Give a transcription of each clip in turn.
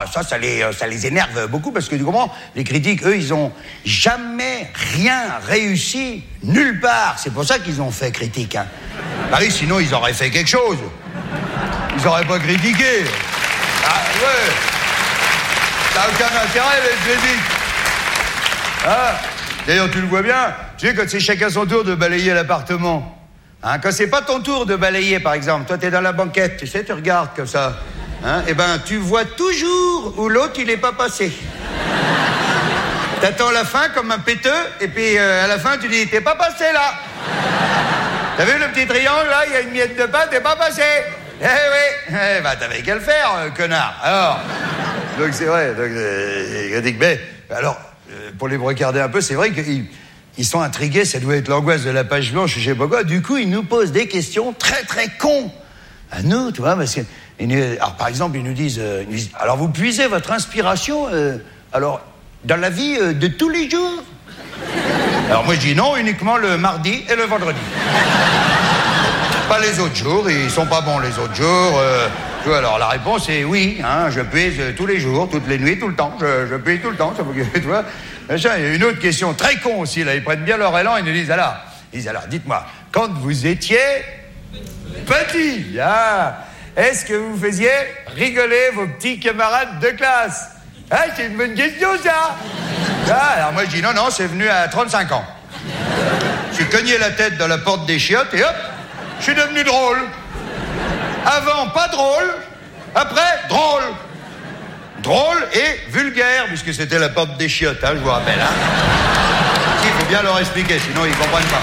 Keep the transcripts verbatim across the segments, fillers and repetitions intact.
ça, ça les, ça les énerve beaucoup parce que tu comprends, les critiques, eux, ils ont jamais rien réussi nulle part. C'est pour ça qu'ils ont fait critique. Hein. Bah oui, sinon ils auraient fait quelque chose. Ils auraient pas critiqué. Ah ouais. Ça n'a aucun intérêt les critiques. Ah. D'ailleurs, tu le vois bien. Tu sais, quand c'est chacun son tour de balayer l'appartement. Hein, quand c'est pas ton tour de balayer, par exemple, toi t'es dans la banquette, tu sais, tu regardes comme ça, hein, et ben tu vois toujours où l'autre il est pas passé. T'attends la fin comme un péteux, et puis euh, à la fin tu dis t'es pas passé là. T'as vu le petit triangle là, il y a une miette de pain, t'es pas passé. Eh oui, eh ben t'avais qu'à le faire, euh, connard. Alors, donc c'est vrai, donc euh, mais alors euh, pour les regarder un peu, c'est vrai qu'ils Ils sont intrigués, ça doit être l'angoisse de la page blanche, je sais pas quoi. Du coup, ils nous posent des questions très très cons à nous, tu vois, parce que, alors par exemple, ils nous disent, euh, ils nous disent alors vous puisez votre inspiration, euh, alors dans la vie euh, de tous les jours. Alors moi je dis non, uniquement le mardi et le vendredi. Pas les autres jours, ils sont pas bons les autres jours. Euh, tu vois, alors la réponse est oui, hein, je puise tous les jours, toutes les nuits, tout le temps, je, je puise tout le temps, ça vous, tu vois. Il y a une autre question très con aussi, là, ils prennent bien leur élan et nous disent alors, ils disent alors, dites-moi, quand vous étiez petit, ah, est-ce que vous faisiez rigoler vos petits camarades de classe? Ah, c'est une bonne question, ça. Ah, alors moi je dis non, non, c'est venu à trente-cinq ans. J'ai cogné la tête dans la porte des chiottes et hop, je suis devenu drôle. Avant, pas drôle, après, drôle. Drôle et vulgaire, puisque c'était la porte des chiottes, hein, je vous rappelle. Hein. Il faut bien leur expliquer, sinon ils ne comprennent pas.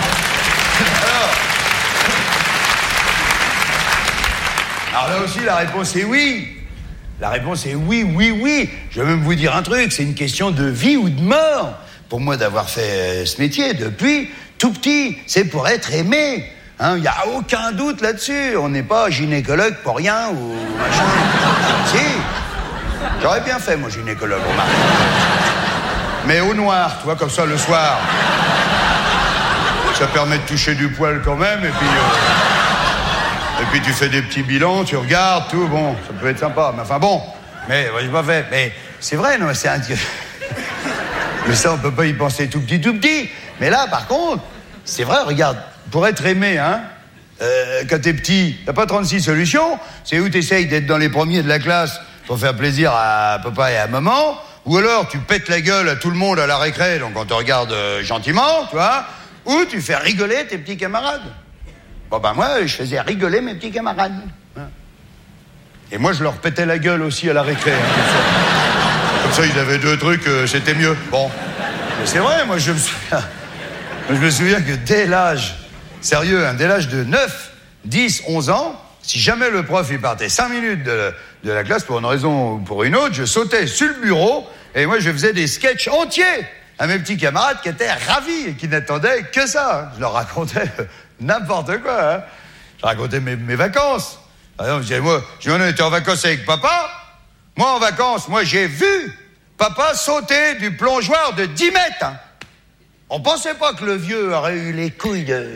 Alors, alors là aussi, la réponse est oui. La réponse est oui, oui, oui. Je vais même vous dire un truc, c'est une question de vie ou de mort. Pour moi, d'avoir fait ce métier depuis tout petit, c'est pour être aimé. Il hein, n'y a aucun doute là-dessus. On n'est pas gynécologue pour rien ou machin. Si. J'aurais bien fait, moi, gynécologue, remarque. Mais au noir, tu vois, comme ça, le soir. Ça permet de toucher du poil quand même, et puis... Euh, et puis tu fais des petits bilans, tu regardes, tout, bon, ça peut être sympa. Mais enfin bon, mais ouais, j'ai pas fait. Mais c'est vrai, non, c'est un... Mais ça, on peut pas y penser tout petit, tout petit. Mais là, par contre, c'est vrai, regarde, pour être aimé, hein, euh, quand t'es petit, t'as pas trente-six solutions. C'est où t'essayes d'être dans les premiers de la classe pour faire plaisir à papa et à maman, ou alors tu pètes la gueule à tout le monde à la récré, donc on te regarde euh, gentiment, tu vois, ou tu fais rigoler tes petits camarades. Bon ben moi, je faisais rigoler mes petits camarades. Et moi, je leur pétais la gueule aussi à la récré. Hein, comme, ça. Comme ça, ils avaient deux trucs, euh, c'était mieux. Bon, mais c'est vrai, moi je me souviens, je me souviens que dès l'âge, sérieux, hein, dès l'âge de neuf, dix, onze ans, si jamais le prof il partait cinq minutes de, de la classe pour une raison ou pour une autre, je sautais sur le bureau et moi je faisais des sketchs entiers à mes petits camarades qui étaient ravis et qui n'attendaient que ça. Hein. Je leur racontais n'importe quoi. Hein. Je racontais mes, mes vacances. Par exemple, je disais, moi, je on était en vacances avec papa. Moi en vacances, moi j'ai vu papa sauter du plongeoir de dix mètres. Hein. On pensait pas que le vieux aurait eu les couilles de...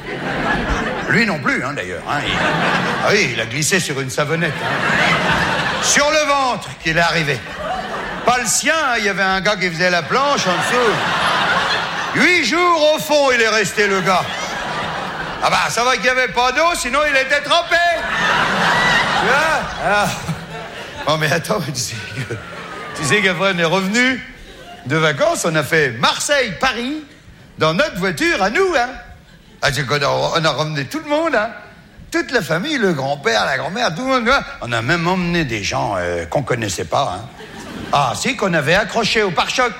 Lui non plus, hein, d'ailleurs. Hein, il... Ah oui, il a glissé sur une savonnette. Hein. Sur le ventre qu'il est arrivé. Pas le sien, hein, il y avait un gars qui faisait la planche en dessous. Huit jours au fond, il est resté, le gars. Ah bah, ça va qu'il n'y avait pas d'eau, sinon il était trempé. Tu vois? Alors... Oh, mais attends, tu sais, que... tu sais qu'après on est revenu de vacances, on a fait Marseille-Paris dans notre voiture à nous, hein. Ah, c'est qu'on a, on a ramené tout le monde, hein. Toute la famille, le grand-père, la grand-mère, tout le monde. Hein. On a même emmené des gens euh, qu'on connaissait pas, hein. Ah, si, qu'on avait accroché au pare-choc.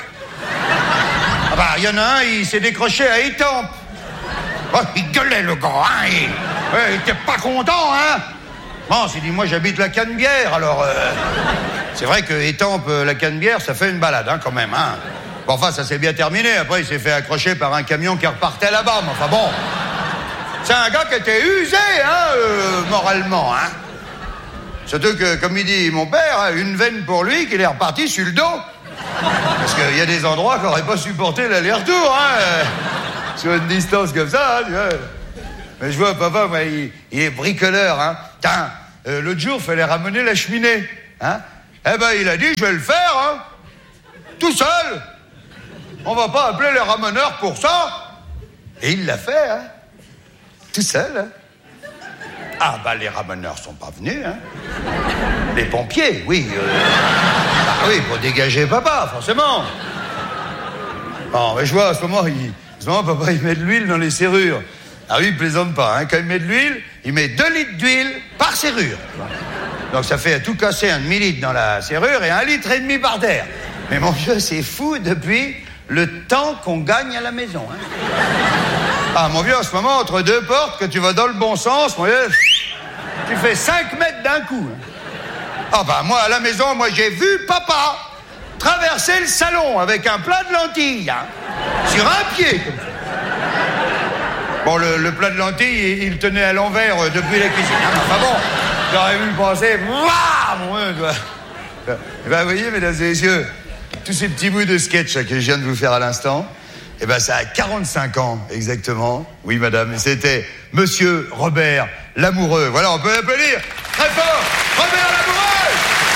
Ah bah, il y en a un, il s'est décroché à Étampes. Oh, il gueulait, le gars, hein. Il, ouais, il était pas content, hein. Bon, il s'est dit, moi, j'habite la Canebière, alors... Euh, c'est vrai que Étampes, la Canebière, ça fait une balade, hein, quand même, hein. Bon, enfin, ça s'est bien terminé. Après, il s'est fait accrocher par un camion qui repartait là-bas. Mais enfin, bon... C'est un gars qui était usé, hein, euh, moralement, hein. Surtout que, comme il dit mon père, hein, une veine pour lui qu'il est reparti sur le dos. Parce qu'il y a des endroits qu'on n'aurait pas supporté l'aller-retour, hein, euh, sur une distance comme ça, hein, tu vois. Mais je vois, papa, moi, il, il est bricoleur, hein. Tiens, euh, l'autre jour, il fallait ramener la cheminée, hein. Eh ben, il a dit, je vais le faire, hein. Tout seul. On va pas appeler les ramoneurs pour ça. Et il l'a fait, hein. Tout seul, hein. Ah, bah, les ramoneurs sont pas venus, hein. Les pompiers, oui. Euh... Ah oui, pour dégager papa, forcément. Non, mais je vois, à ce moment, il... à ce moment, papa, il met de l'huile dans les serrures. Ah oui, il plaisante pas, hein. Quand il met de l'huile, il met deux litres d'huile par serrure. Donc ça fait tout casser un demi-litre dans la serrure et un litre et demi par terre. Mais mon vieux, c'est fou depuis le temps qu'on gagne à la maison, hein. Ah, mon vieux, en ce moment, entre deux portes, que tu vas dans le bon sens, mon vieux, tu fais cinq mètres d'un coup. Ah bah, moi, à la maison, moi, j'ai vu papa traverser le salon avec un plat de lentilles, hein, sur un pied, comme ça. Bon, le, le plat de lentilles, il, il tenait à l'envers euh, depuis la cuisine. Enfin bon, j'aurais vu le penser, waouh, mon vieux, quoi. Eh ben, vous voyez, mesdames et messieurs, tous ces petits bouts de sketch là, que je viens de vous faire à l'instant, eh ben, ça a quarante-cinq ans, exactement. Oui, madame, et c'était Monsieur Robert Lamoureux. Voilà, on peut applaudir très fort Robert Lamoureux.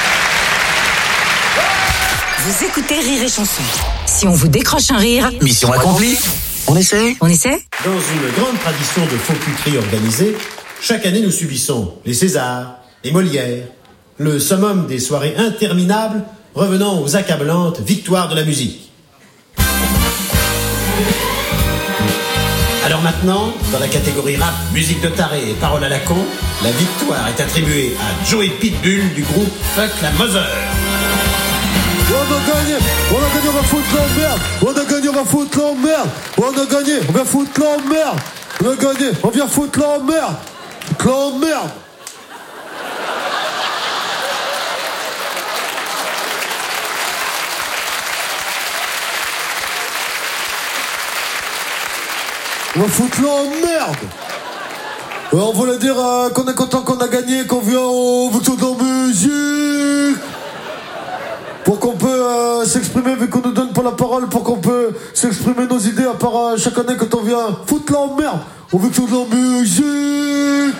Vous écoutez Rire et Chanson. Si on vous décroche un rire, mission accomplie. On essaie On essaie Dans une grande tradition de faux cuterie organisée, chaque année nous subissons les Césars, les Molières, le summum des soirées interminables revenant aux accablantes victoires de la musique. Alors maintenant, dans la catégorie rap, musique de taré et paroles à la con, la victoire est attribuée à Joey Pitbull du groupe Fuck la Mother. On a gagné, on a gagné, on va foutre la merde. On a gagné, on va foutre la merde. On a gagné, on va foutre la merde. On a gagné, on vient foutre la merde. La merde. On va foutre la merde. Alors, on voulait dire euh, qu'on est content qu'on a gagné, qu'on vient au victoire de la musique. Pour qu'on peut euh, s'exprimer, vu qu'on nous donne pas la parole, pour qu'on peut s'exprimer nos idées, à part euh, chaque année quand on vient foutre la merde au victoire de la musique.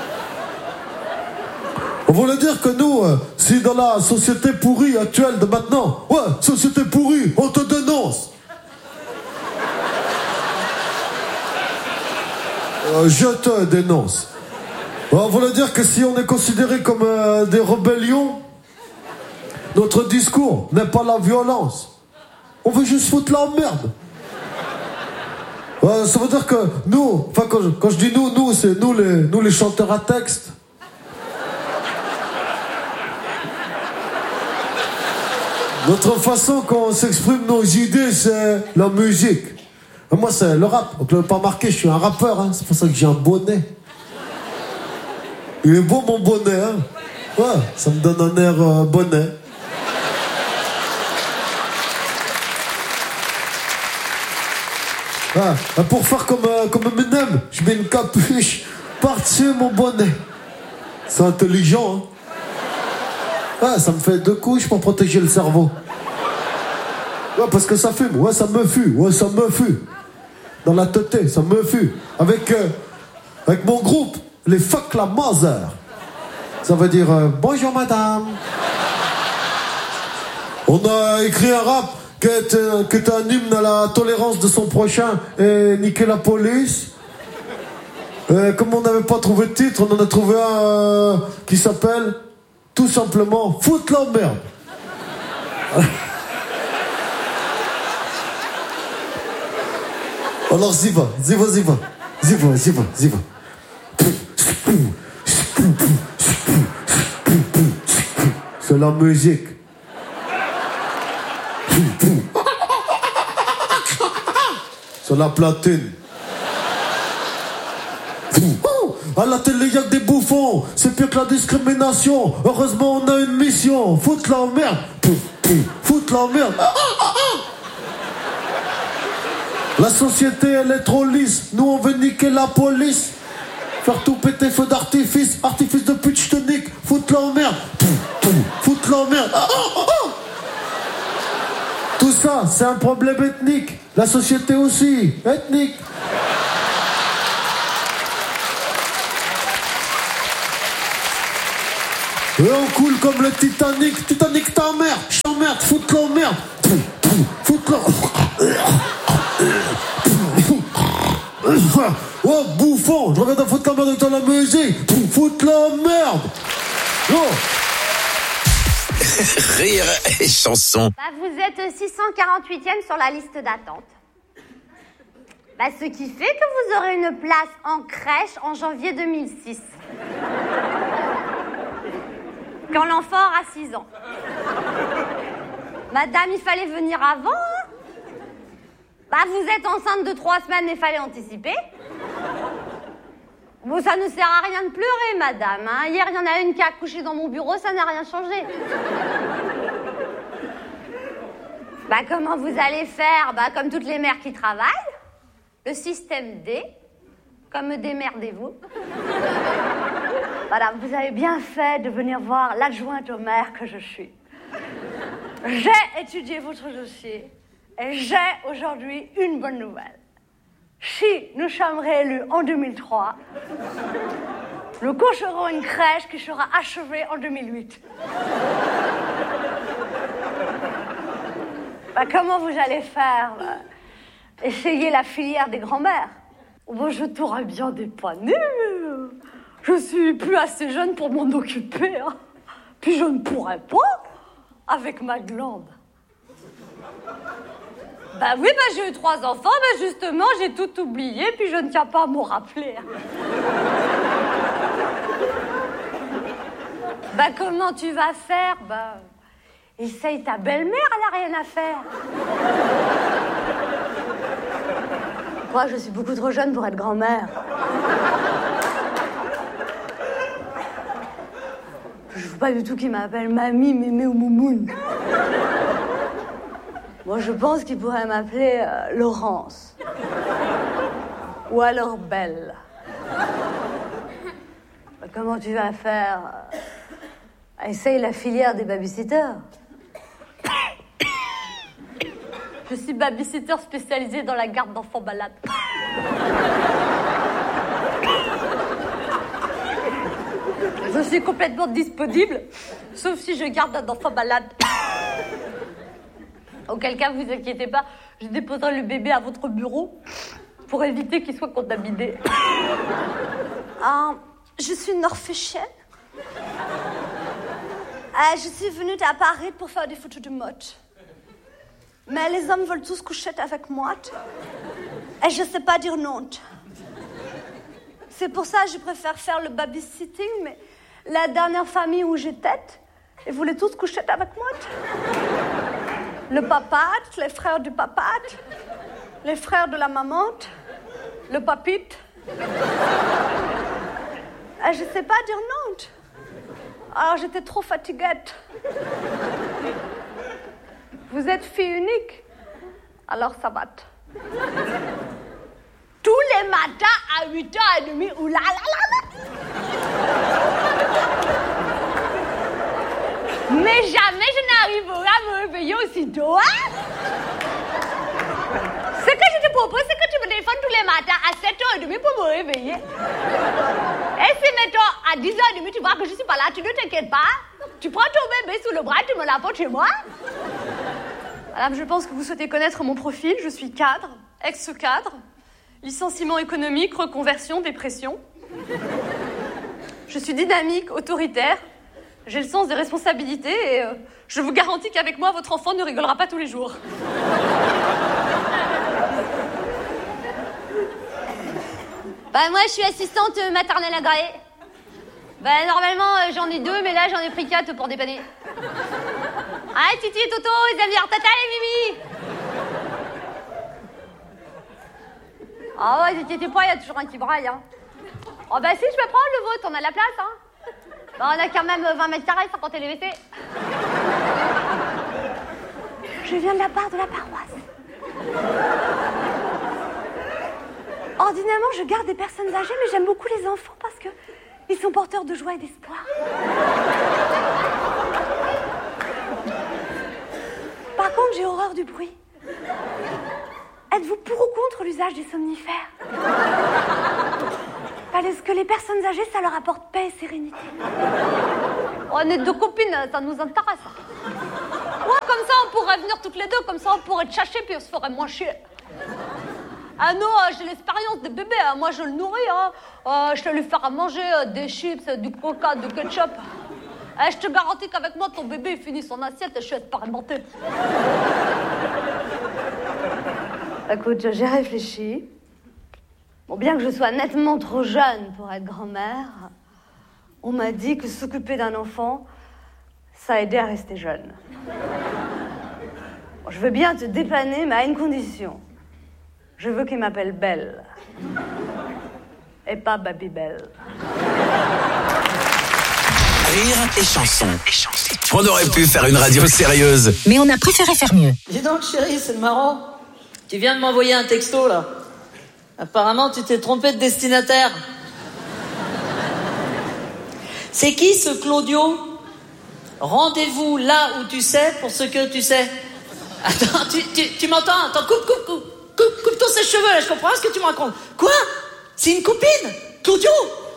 On voulait dire que nous, euh, si dans la société pourrie actuelle de maintenant, ouais, société pourrie, on te dénonce. Euh, je te dénonce. On voulait dire que si on est considéré comme euh, des rébellions, notre discours n'est pas la violence. On veut juste foutre la merde. Euh, ça veut dire que nous, enfin quand je, quand je dis nous, nous, c'est nous les, nous les chanteurs à texte. Notre façon qu'on s'exprime nos idées, c'est la musique. Et moi, c'est le rap. Donc, vous l'avez pas remarqué, je suis un rappeur, hein. C'est pour ça que j'ai un bonnet. Il est beau, mon bonnet, hein. Ouais, ça me donne un air euh, bonnet. Ah, pour faire comme, euh, comme Eminem, je mets une capuche par-dessus mon bonnet. C'est intelligent, hein. Ah, ça me fait deux couches pour protéger le cerveau. Ouais, parce que ça fume. Ouais, ça me fume. Ouais, ça me fume. Dans la tête, ça me fume. Avec, euh, avec mon groupe, les Fuck la Mother. Ça veut dire euh, bonjour madame. On a écrit un rap qui est, euh, qui est un hymne à la tolérance de son prochain et niquer la police. Et comme on n'avait pas trouvé de titre, on en a trouvé un euh, qui s'appelle tout simplement Foutre la merde. Alors y va, y va, y va, y va, y va, y va. C'est la musique. C'est la platine. À la télé, y'a que des bouffons. C'est pire que la discrimination. Heureusement, on a une mission. Foutre la merde. Foutre la merde. La société, elle est trop lisse. Nous, on veut niquer la police. Faire tout péter, feu d'artifice. Artifice de pute, je te nique. Foutre la merde. Foutre la merde. Tout ça, c'est un problème ethnique. La société aussi, ethnique. Et Et on coule comme le Titanic. Titanic t'emmerde. Je t'emmerde. Foute l'emmerde. Foute l'emmerde. Oh, bouffon. Je reviens de foutre la merde dans la musique. Foute la merde. Oh. Rire et chanson. Bah, vous êtes six cent quarante-huitième sur la liste d'attente. Bah, ce qui fait que vous aurez une place en crèche en janvier deux mille six. Quand l'enfant aura six ans. Madame, il fallait venir avant, hein? Bah, vous êtes enceinte de trois semaines, il fallait anticiper. Bon, ça ne sert à rien de pleurer, madame, hein. Hier, il y en a une qui a accouché dans mon bureau, ça n'a rien changé. Bah, comment vous allez faire? Bah, comme toutes les mères qui travaillent. Le système D, comme démerdez-vous. Voilà, vous avez bien fait de venir voir l'adjointe au maire que je suis. J'ai étudié votre dossier et j'ai aujourd'hui une bonne nouvelle. Si nous sommes réélus en deux mille trois, nous construirons une crèche qui sera achevée en deux mille huit. Bah, comment vous allez faire? Bah, essayez la filière des grands-mères. Bon, je t'aurais bien dépanné. Je suis plus assez jeune pour m'en occuper. Hein. Puis je ne pourrais pas avec ma glande. Bah oui, bah j'ai eu trois enfants, bah justement, j'ai tout oublié, puis je ne tiens pas à m'en rappeler. Bah comment tu vas faire? Bah, essaye ta belle-mère, elle n'a rien à faire. Moi, je suis beaucoup trop jeune pour être grand-mère. Je veux pas du tout qu'il m'appelle mamie, mémé ou moumoune. Moi, je pense qu'il pourrait m'appeler euh, Laurence. Ou alors Belle. Bah, comment tu vas faire? Essaye la filière des babysitters. Je suis babysitter spécialisée dans la garde d'enfants malades. Je suis complètement disponible, sauf si je garde un enfant malade. Auquel cas, vous inquiétez pas, je déposerai le bébé à votre bureau pour éviter qu'il soit contaminé. Euh, je suis norvégienne. Euh, je suis venue à Paris pour faire des photos de mode. Mais les hommes veulent tous coucher avec moi. Et je sais pas dire non. C'est pour ça que je préfère faire le babysitting, mais la dernière famille où j'étais, ils voulaient tous coucher avec moi. Le papa, les frères du papa, les frères de la maman, le papite. Et je sais pas dire non. Alors j'étais trop fatiguée. Vous êtes fille unique, alors ça va. Tous les matins à huit heures trente, oulala. Mais jamais je n'arriverai à me réveiller aussitôt, hein? Ce que je te propose, c'est que tu me téléphones tous les matins à sept heures trente pour me réveiller. Et si, mettons, à dix heures trente, tu vois que je suis pas là, tu ne t'inquiètes pas. Tu prends ton bébé sous le bras, tu me l'apportes chez moi. Madame, je pense que vous souhaitez connaître mon profil. Je suis cadre, ex-cadre, licenciement économique, reconversion, dépression. Je suis dynamique, autoritaire. J'ai le sens des responsabilités et euh, je vous garantis qu'avec moi, votre enfant ne rigolera pas tous les jours. Bah, moi, je suis assistante maternelle agréée. Bah, normalement, euh, j'en ai deux, mais là, j'en ai pris quatre pour dépanner. Ah, Titi et Toto, ils aiment dire Tata et Mimi. Ah ouais, t'inquiétez pas, il y a toujours un qui braille, hein. Oh bah si, je peux prendre le vôtre, on a de la place, hein. Bah, on a quand même vingt mètres carrés sans compter les W C. Je viens de la part de la paroisse. Ordinairement, je garde des personnes âgées, mais j'aime beaucoup les enfants parce que ils sont porteurs de joie et d'espoir. Par contre, j'ai horreur du bruit. Êtes-vous pour ou contre l'usage des somnifères? Parce que les personnes âgées, ça leur apporte paix et sérénité. On est deux copines, ça nous intéresse. Ouais, comme ça, on pourrait venir toutes les deux, comme ça, on pourrait te chercher, puis on se ferait moins chier. Ah non, j'ai l'expérience de bébé, hein. Moi je le nourris, hein. Euh, je te lui faire à manger euh, des chips, du coca, du ketchup. Eh, je te garantis qu'avec moi, ton bébé, il finit son assiette et je suis expérimentée. Écoute, j'ai réfléchi. Bon, bien que je sois nettement trop jeune pour être grand-mère, on m'a dit que s'occuper d'un enfant, ça aidait à rester jeune. Bon, je veux bien te dépanner, mais à une condition. Je veux qu'il m'appelle Belle. Et pas Babybel. Rire et chanson. On aurait pu faire une radio sérieuse. Mais on a préféré faire mieux. Dis donc, chérie, c'est marrant. Tu viens de m'envoyer un texto, là. Apparemment, tu t'es trompé de destinataire. C'est qui, ce Claudio? Rendez-vous là où tu sais pour ce que tu sais. Attends, tu, tu, tu m'entends? Attends, coupe, coupe, coupe. Coupe, coupe tous ses cheveux, là, je comprends pas ce que tu me racontes. Quoi? C'est une copine? Claudio?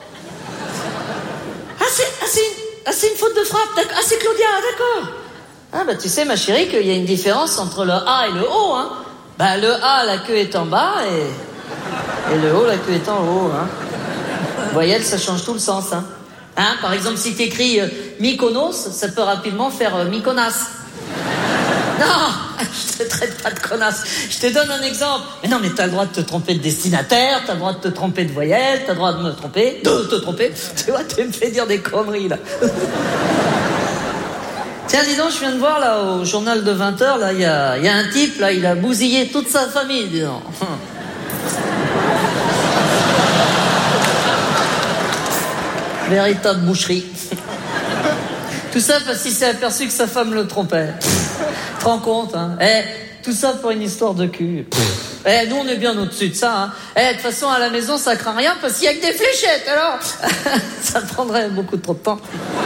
Ah, c'est, ah, c'est, une, ah, c'est une faute de frappe. D'accord. Ah, c'est Claudia, d'accord. Ah, bah, tu sais, ma chérie, qu'il y a une différence entre le A et le O, hein. Bah, le A, la queue est en bas, et, et le O, la queue est en haut, hein. Voyelle, ça change tout le sens, hein. Hein, par exemple, si t'écris euh, Mykonos, ça peut rapidement faire euh, Mykonas. Non, je te traite pas de connasse. Je te donne un exemple. Mais non, mais t'as le droit de te tromper de destinataire, t'as le droit de te tromper de voyelle, t'as le droit de me tromper, de te tromper. Tu vois, tu me fais dire des conneries, là. Tiens, dis donc, je viens de voir, là, au journal de vingt heures, là, il y a, y a un type, là, il a bousillé toute sa famille, dis donc. Véritable boucherie. Tout ça parce qu'il s'est aperçu que sa femme le trompait. Tu te rends compte, hein? Eh, tout ça pour une histoire de cul. Eh, nous, on est bien au-dessus de ça, hein. Eh, de toute façon, à la maison, ça craint rien parce qu'il y a que des fléchettes, alors. Ça prendrait beaucoup trop de temps.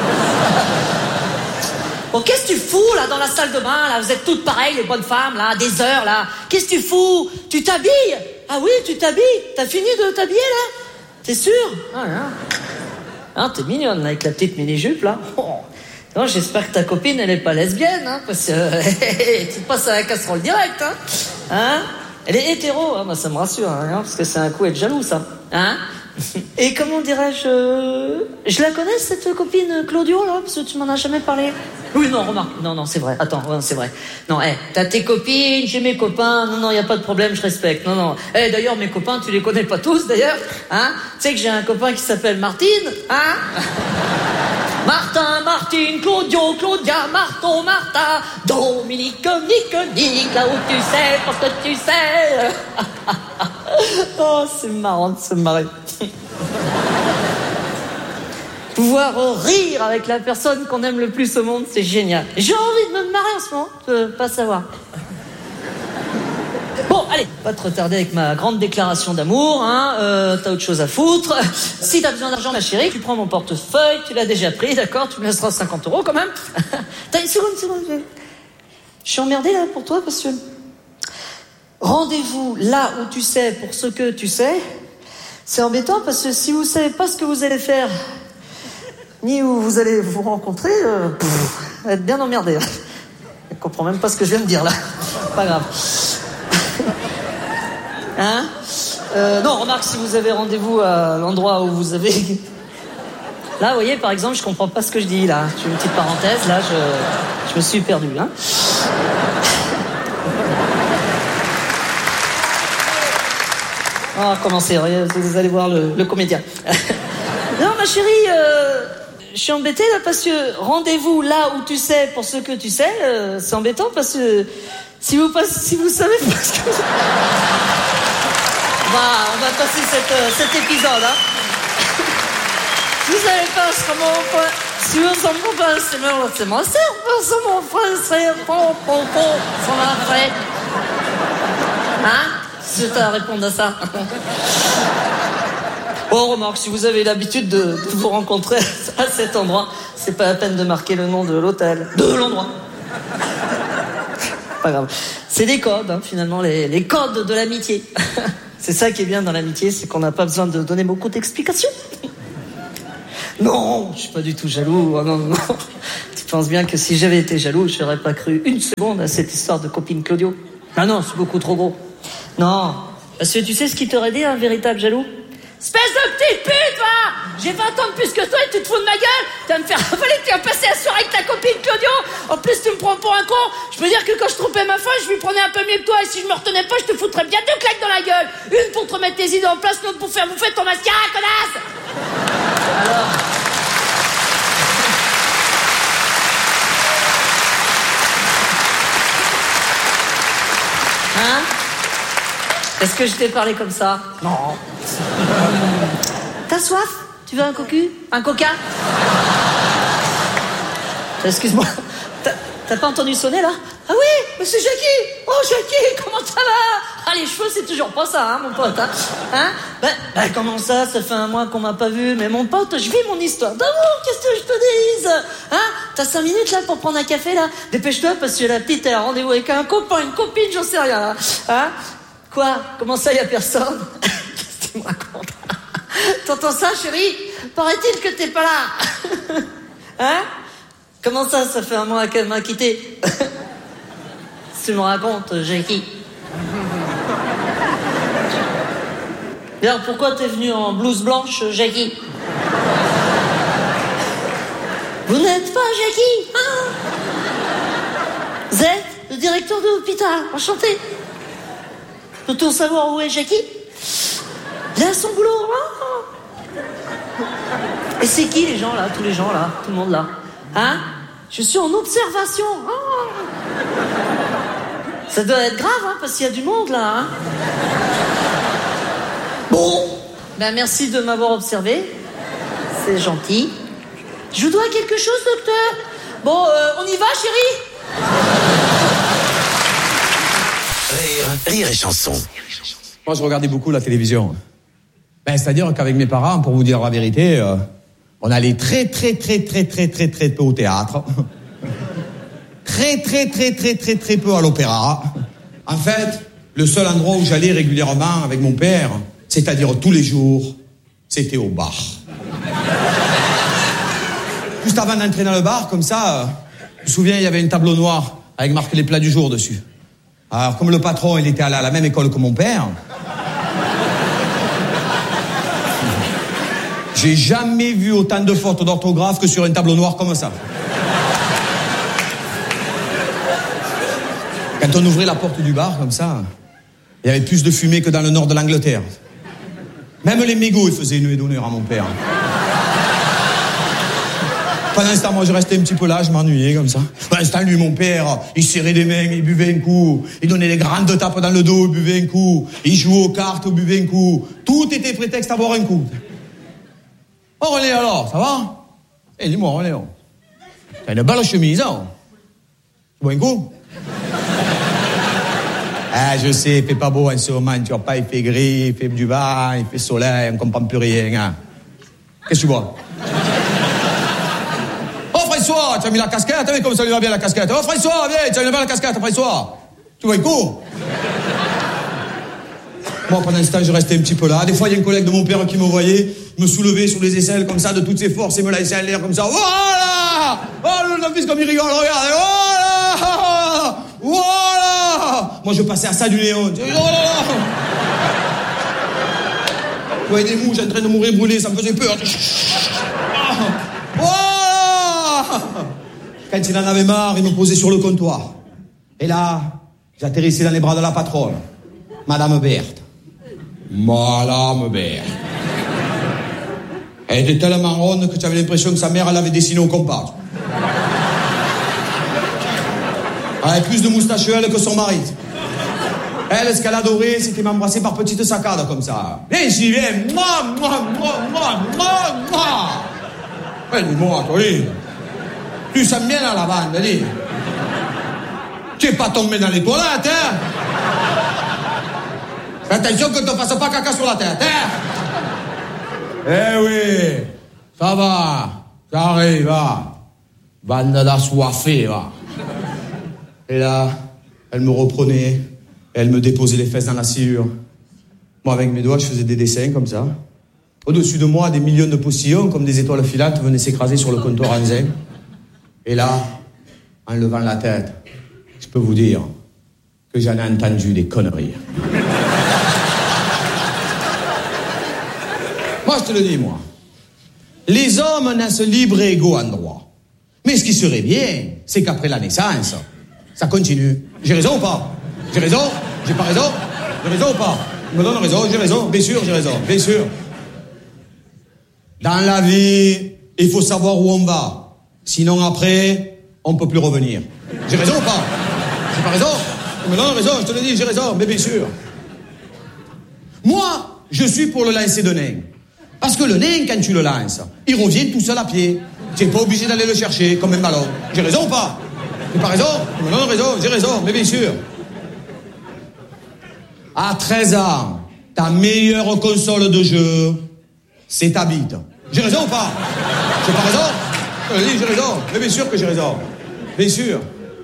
Bon, qu'est-ce que tu fous, là, dans la salle de bain, là? Vous êtes toutes pareilles, les bonnes femmes, là, des heures, là. Qu'est-ce que tu fous? Tu t'habilles? Ah oui, tu t'habilles? T'as fini de t'habiller, là? T'es sûr? Ah, hein. Ah, t'es mignonne, là, avec la petite mini-jupe, là. Oh. Non, j'espère que ta copine, elle est pas lesbienne, hein, parce que euh, tu passes à la casserole direct, hein. Hein? Elle est hétéro, hein, bah, ça me rassure, hein, parce que c'est un coup être jaloux, ça. Hein? Et comment dirais-je... Euh... Je la connais, cette copine Claudio, là, parce que tu m'en as jamais parlé. Oui, non, remarque. Non, non, c'est vrai. Attends, ouais, c'est vrai. Non, hé, hey, t'as tes copines, j'ai mes copains. Non, non, y a pas de problème, je respecte. Non, non. Eh, hey, d'ailleurs, mes copains, tu les connais pas tous, d'ailleurs. Hein? Tu sais que j'ai un copain qui s'appelle Martine, hein? Martin, Martine, Claudio, Claudia, Marton, Martha, Dominique, Nick, Nick, là où tu sais, parce que tu sais. Oh, c'est marrant de se marrer. Pouvoir rire avec la personne qu'on aime le plus au monde, c'est génial. J'ai envie de me marrer en ce moment, tu peux pas savoir. Bon, allez, pas te retarder avec ma grande déclaration d'amour, hein, euh, t'as autre chose à foutre. Si t'as besoin d'argent, ma chérie, tu prends mon portefeuille, tu l'as déjà pris, d'accord, tu me laisseras cinquante euros quand même. T'as une seconde, une seconde. Je suis emmerdée là pour toi parce que... Rendez-vous là où tu sais pour ce que tu sais. C'est embêtant parce que si vous savez pas ce que vous allez faire, ni où vous allez vous rencontrer, euh, pff, vous allez être bien emmerdé. Je comprends même pas ce que je viens de dire là. Pas grave. Hein? Euh, non, remarque, si vous avez rendez-vous à l'endroit où vous avez... Là, vous voyez, par exemple, je comprends pas ce que je dis, là. Je fais une petite parenthèse, là, je, je me suis perdu, hein. Oh, comment c'est, vous allez voir le, le comédien. Non, ma chérie, euh, je suis embêtée, là, parce que rendez-vous là où tu sais pour ce que tu sais, euh, c'est embêtant, parce que si vous, passe, si vous savez pas ce que... Bah, on va passer cette, euh, cet épisode, hein. Si vous savez pas ce moment, si vous en pouvez pas, c'est même, c'est moi, c'est c'est mon frère, c'est bon, bon, bon, ça m'a fait. Hein? Si tu as à répondre à ça. Bon, remarque, si vous avez l'habitude de, de vous rencontrer à cet endroit, c'est pas la peine de marquer le nom de l'hôtel, de l'endroit. Pas grave. C'est des codes, hein, finalement, les, les codes de l'amitié. C'est ça qui est bien dans l'amitié, c'est qu'on n'a pas besoin de donner beaucoup d'explications. Non, je suis pas du tout jaloux. Oh, non, non. Tu penses bien que si j'avais été jaloux, je n'aurais pas cru une seconde à cette histoire de copine Claudio. Ah non, c'est beaucoup trop gros. Non, parce que tu sais ce qui t'aurait dit un véritable jaloux? Espèce de petite pute, va! J'ai vingt ans de plus que toi et tu te fous de ma gueule! Tu vas me faire avaler, tu vas passer la soirée avec ta copine Claudio! En plus, tu me prends pour un con! Je peux dire que quand je trompais ma femme, je lui prenais un peu mieux que toi, et si je me retenais pas, je te foutrais bien deux claques dans la gueule! Une pour te remettre tes idées en place, l'autre pour faire bouffer ton mascara, connasse! Alors... Hein? Est-ce que je t'ai parlé comme ça? Non. T'as soif? Tu veux un cocu? Un coca? Excuse-moi, t'as, t'as pas entendu sonner là? Ah oui, mais c'est Jackie! Oh Jackie, comment ça va? Ah les cheveux c'est toujours pas ça, hein mon pote, hein? Hein? Ben, ben comment ça, ça fait un mois qu'on m'a pas vu, mais mon pote, je vis mon histoire d'amour, qu'est-ce que je te dise? Hein? T'as cinq minutes là pour prendre un café là? Dépêche-toi parce que la petite elle a rendez-vous avec un copain, une copine, j'en sais rien, hein? Hein? Quoi? Comment ça, y a personne? Qu'est-ce que tu me racontes? T'entends ça, chérie? Paraît-il que t'es pas là. Hein? Comment ça, ça fait un mois qu'elle m'a quitté? Tu me racontes, Jackie. D'ailleurs, pourquoi t'es venu en blouse blanche, Jackie? Vous n'êtes pas Jackie, hein? Vous êtes le directeur de l'hôpital, enchanté. Peut-on savoir où est Jackie? Il a son boulot. Oh. Et c'est qui les gens là? Tous les gens là? Tout le monde là? Hein? Je suis en observation. Oh. Ça doit être grave, hein, parce qu'il y a du monde là. Hein? Bon. Ben merci de m'avoir observé. C'est gentil. Je vous dois quelque chose, docteur? Bon, euh, on y va, chérie? Rire, rire et chanson. Moi, je regardais beaucoup la télévision. Ben, c'est-à-dire qu'avec mes parents, pour vous dire la vérité, euh, on allait très, très, très, très, très, très, très peu au théâtre. Très, très, très, très, très, très peu à l'opéra. En fait, le seul endroit où j'allais régulièrement avec mon père, c'est-à-dire tous les jours, c'était au bar. Juste avant d'entrer dans le bar, comme ça, euh, je me souviens, il y avait une tableau noire avec marqué les plats du jour dessus. Alors, comme le patron, il était allé à la même école que mon père, j'ai jamais vu autant de fautes d'orthographe que sur un tableau noir comme ça. Quand on ouvrait la porte du bar, comme ça, il y avait plus de fumée que dans le nord de l'Angleterre. Même les mégots, ils faisaient une huée d'honneur à mon père. Pendant ce temps, moi, je restais un petit peu là, je m'ennuyais comme ça. Pendant ce temps, lui, mon père, il serrait les mains, il buvait un coup. Il donnait des grandes tapes dans le dos, il buvait un coup. Il jouait aux cartes, il buvait un coup. Tout était prétexte à boire un coup. Oh, René, alors, ça va? Eh, dis-moi, René, oh. T'as une belle chemise, hein? Tu bois un coup? Ah, je sais, il fait pas beau en ce moment, tu vois pas, il fait gris, il fait du vent, il fait soleil, on comprend plus rien, hein. Qu'est-ce que tu bois? Oh, François, tu as mis la casquette, hein, comme ça lui va bien la casquette. Oh, François, viens, tu as mis la casquette, François. Tu vois un coup? Moi, pendant ce temps, je restais un petit peu là. Des fois, il y a un collègue de mon père qui me voyait, me soulevait sur les aisselles comme ça, de toutes ses forces, et me laissait en l'air comme ça. Voilà! Oh, le fils comme il rigole, regarde! Voilà! Voilà! Moi, je passais à ça du néon. Oh là là! Je voyais des mouches en train de mourir brûlées, ça me faisait peur. Voilà! Quand il en avait marre, il me posait sur le comptoir. Et là, j'atterrissais dans les bras de la patronne, Madame Berthe. Madame Berthe. Elle était tellement ronde que tu avais l'impression que sa mère, elle avait dessiné au compas. Elle avait plus de moustaches elle que son mari. Elle, ce qu'elle adorait, c'était m'embrasser par petites saccades comme ça. Viens ici, viens. Moi, moi, moi, moi, moi, moi. Ouais, dis-moi, toi, dis. Tu sens bien à la bande, dis. Tu es pas tombé dans les toilettes, hein? Attention que tu ne fasses pas caca sur la tête, hein? Eh oui, ça va, ça arrive, va. Bande d'assoiffés, va. Et là, elle me reprenait, et elle me déposait les fesses dans la sciure. Moi, avec mes doigts, je faisais des dessins comme ça. Au-dessus de moi, des millions de postillons, comme des étoiles filantes, venaient s'écraser sur le comptoir en zinc. Et là, en levant la tête, je peux vous dire que j'en ai entendu des conneries. Moi, je te le dis, moi. Les hommes naissent libres et égaux en droit. Mais ce qui serait bien, c'est qu'après la naissance, ça continue. J'ai raison ou pas? J'ai raison? J'ai pas raison? J'ai raison ou pas? Je me donne raison, j'ai raison. Bien sûr, j'ai raison. Bien sûr. Dans la vie, il faut savoir où on va. Sinon, après, on peut plus revenir. J'ai raison ou pas? J'ai pas raison? Je me donne raison, je te le dis, j'ai raison. Mais bien sûr. Moi, je suis pour le lancer de nain. Parce que le nain, quand tu le lances, il revient tout seul à pied. Tu n'es pas obligé d'aller le chercher comme un ballon. J'ai raison ou pas? J'ai pas raison? Je me donne raison, j'ai raison. Mais bien sûr. À treize ans, ta meilleure console de jeu, c'est ta bite. J'ai raison ou pas? J'ai pas raison? Je te le dis, j'ai raison. Mais bien sûr que j'ai raison. Bien sûr.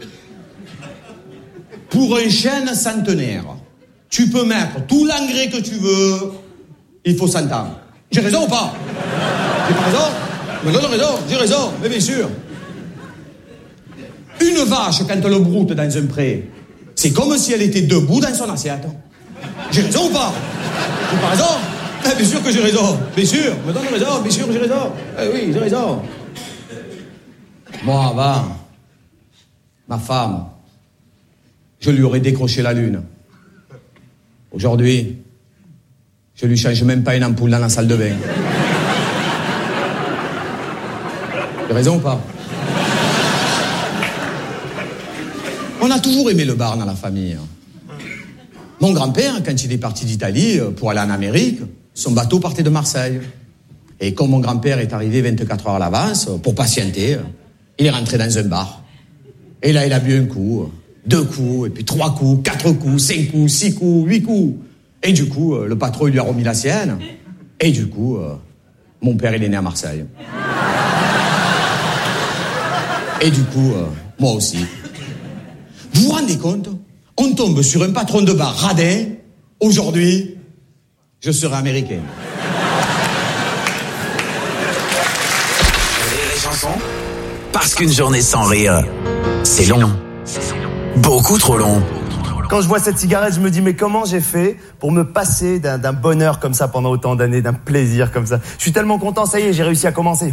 Pour un chêne centenaire, tu peux mettre tout l'engrais que tu veux, il faut cent ans. J'ai raison ou pas? J'ai pas raison? Je me donne raison, j'ai raison. Mais bien sûr. Une vache, quand elle broute dans un pré, c'est comme si elle était debout dans son assiette. J'ai raison ou pas? J'ai pas raison? Eh, bien sûr que j'ai raison. Bien sûr, me donne raison, bien sûr que j'ai raison. Eh oui, j'ai raison. Moi, avant, ma femme, je lui aurais décroché la lune. Aujourd'hui, je lui change même pas une ampoule dans la salle de bain. J'ai raison ou pas? On a toujours aimé le bar dans la famille. Mon grand-père, quand il est parti d'Italie pour aller en Amérique, son bateau partait de Marseille. Et comme mon grand-père est arrivé vingt-quatre heures à l'avance, pour patienter, il est rentré dans un bar. Et là, il a bu un coup, deux coups, et puis trois coups, quatre coups, cinq coups, six coups, huit coups. Et du coup, le patron, il lui a remis la sienne. Et du coup, mon père, il est né à Marseille. Et du coup, moi aussi. Vous vous rendez compte? On tombe sur un patron de bar radin. Aujourd'hui, je serai américain. Rire et chanson, parce qu'une journée sans rire, c'est long. Beaucoup trop long. Quand je vois cette cigarette, je me dis, mais comment j'ai fait pour me passer d'un, d'un bonheur comme ça pendant autant d'années, d'un plaisir comme ça? Je suis tellement content, ça y est, j'ai réussi à commencer.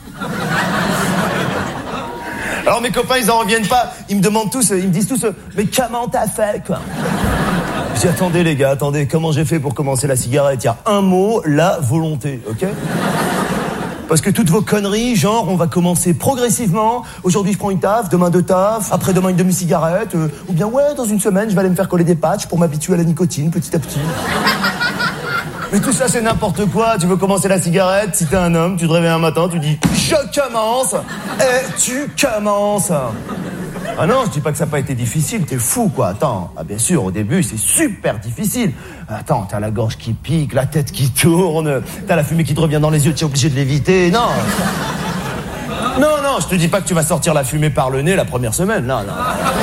Alors mes copains, ils en reviennent pas. Ils me demandent tous, ils me disent tous, mais comment t'as fait, quoi? Je dis, attendez les gars, attendez, comment j'ai fait pour commencer la cigarette? Il y a un mot, la volonté, ok? Parce que toutes vos conneries, genre, on va commencer progressivement. Aujourd'hui, je prends une taf, demain deux taf, après-demain une demi-cigarette. Euh, ou bien, ouais, dans une semaine, je vais aller me faire coller des patchs pour m'habituer à la nicotine, petit à petit. Mais tout ça, c'est n'importe quoi. Tu veux commencer la cigarette, si t'es un homme, tu te réveilles un matin, tu dis, je commence, et tu commences. Ah non, je dis pas que ça n'a pas été difficile, t'es fou, quoi. Attends, ah bien sûr, au début, c'est super difficile. Attends, t'as la gorge qui pique, la tête qui tourne, t'as la fumée qui te revient dans les yeux, t'es obligé de l'éviter. Non. Non, non, je te dis pas que tu vas sortir la fumée par le nez la première semaine, non, non.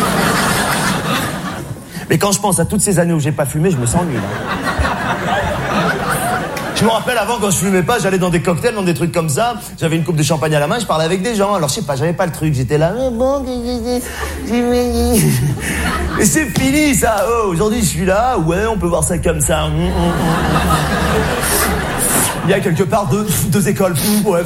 Mais quand je pense à toutes ces années où j'ai pas fumé, je me sens nul. Je me rappelle avant, quand je fumais pas, j'allais dans des cocktails, dans des trucs comme ça. J'avais une coupe de champagne à la main, je parlais avec des gens. Alors je sais pas, j'avais pas le truc. J'étais là, mais bon, mais c'est fini ça. Oh, aujourd'hui je suis là, ouais, on peut voir ça comme ça. Il y a quelque part deux, deux écoles. Ouais.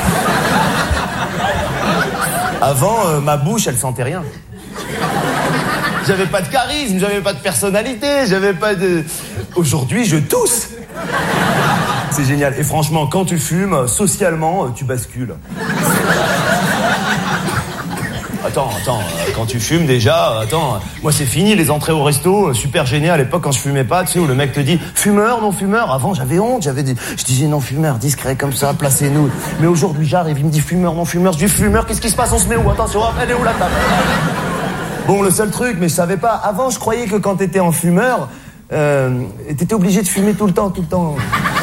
Avant, euh, ma bouche, elle sentait rien. J'avais pas de charisme, j'avais pas de personnalité, j'avais pas de... Aujourd'hui, je tousse. C'est génial. Et franchement, quand tu fumes, socialement, tu bascules. Attends, attends, quand tu fumes déjà, attends, moi c'est fini les entrées au resto, super gêné à l'époque quand je fumais pas, tu sais, où le mec te dit fumeur, non fumeur. Avant j'avais honte, j'avais des... je disais non fumeur, discret comme ça, placez-nous. Mais aujourd'hui j'arrive, il me dit fumeur, non fumeur, je dis fumeur, qu'est-ce qui se passe, on se met où? Attention, elle est où la table? Bon, le seul truc, mais je savais pas, avant je croyais que quand t'étais en fumeur, euh, t'étais obligé de fumer tout le temps, tout le temps.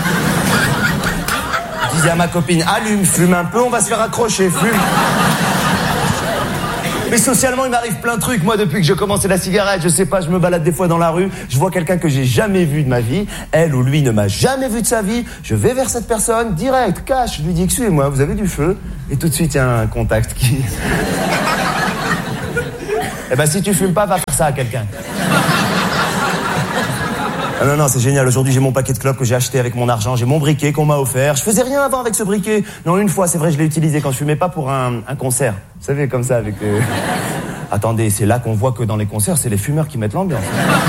Je disais à ma copine, allume, fume un peu, on va se faire accrocher, fume. Mais socialement, il m'arrive plein de trucs. Moi, depuis que j'ai commencé la cigarette, je sais pas, je me balade des fois dans la rue, je vois quelqu'un que j'ai jamais vu de ma vie, elle ou lui ne m'a jamais vu de sa vie, je vais vers cette personne, direct, cash, je lui dis, excusez-moi, vous avez du feu? Et tout de suite, il y a un contact qui... Eh ben, si tu fumes pas, va faire ça à quelqu'un. Ah non, non, c'est génial. Aujourd'hui, j'ai mon paquet de clopes que j'ai acheté avec mon argent. J'ai mon briquet qu'on m'a offert. Je faisais rien avant avec ce briquet. Non, une fois, c'est vrai, je l'ai utilisé quand je fumais pas pour un, un concert. Vous savez, comme ça, avec... Euh... Attendez, c'est là qu'on voit que dans les concerts, c'est les fumeurs qui mettent l'ambiance.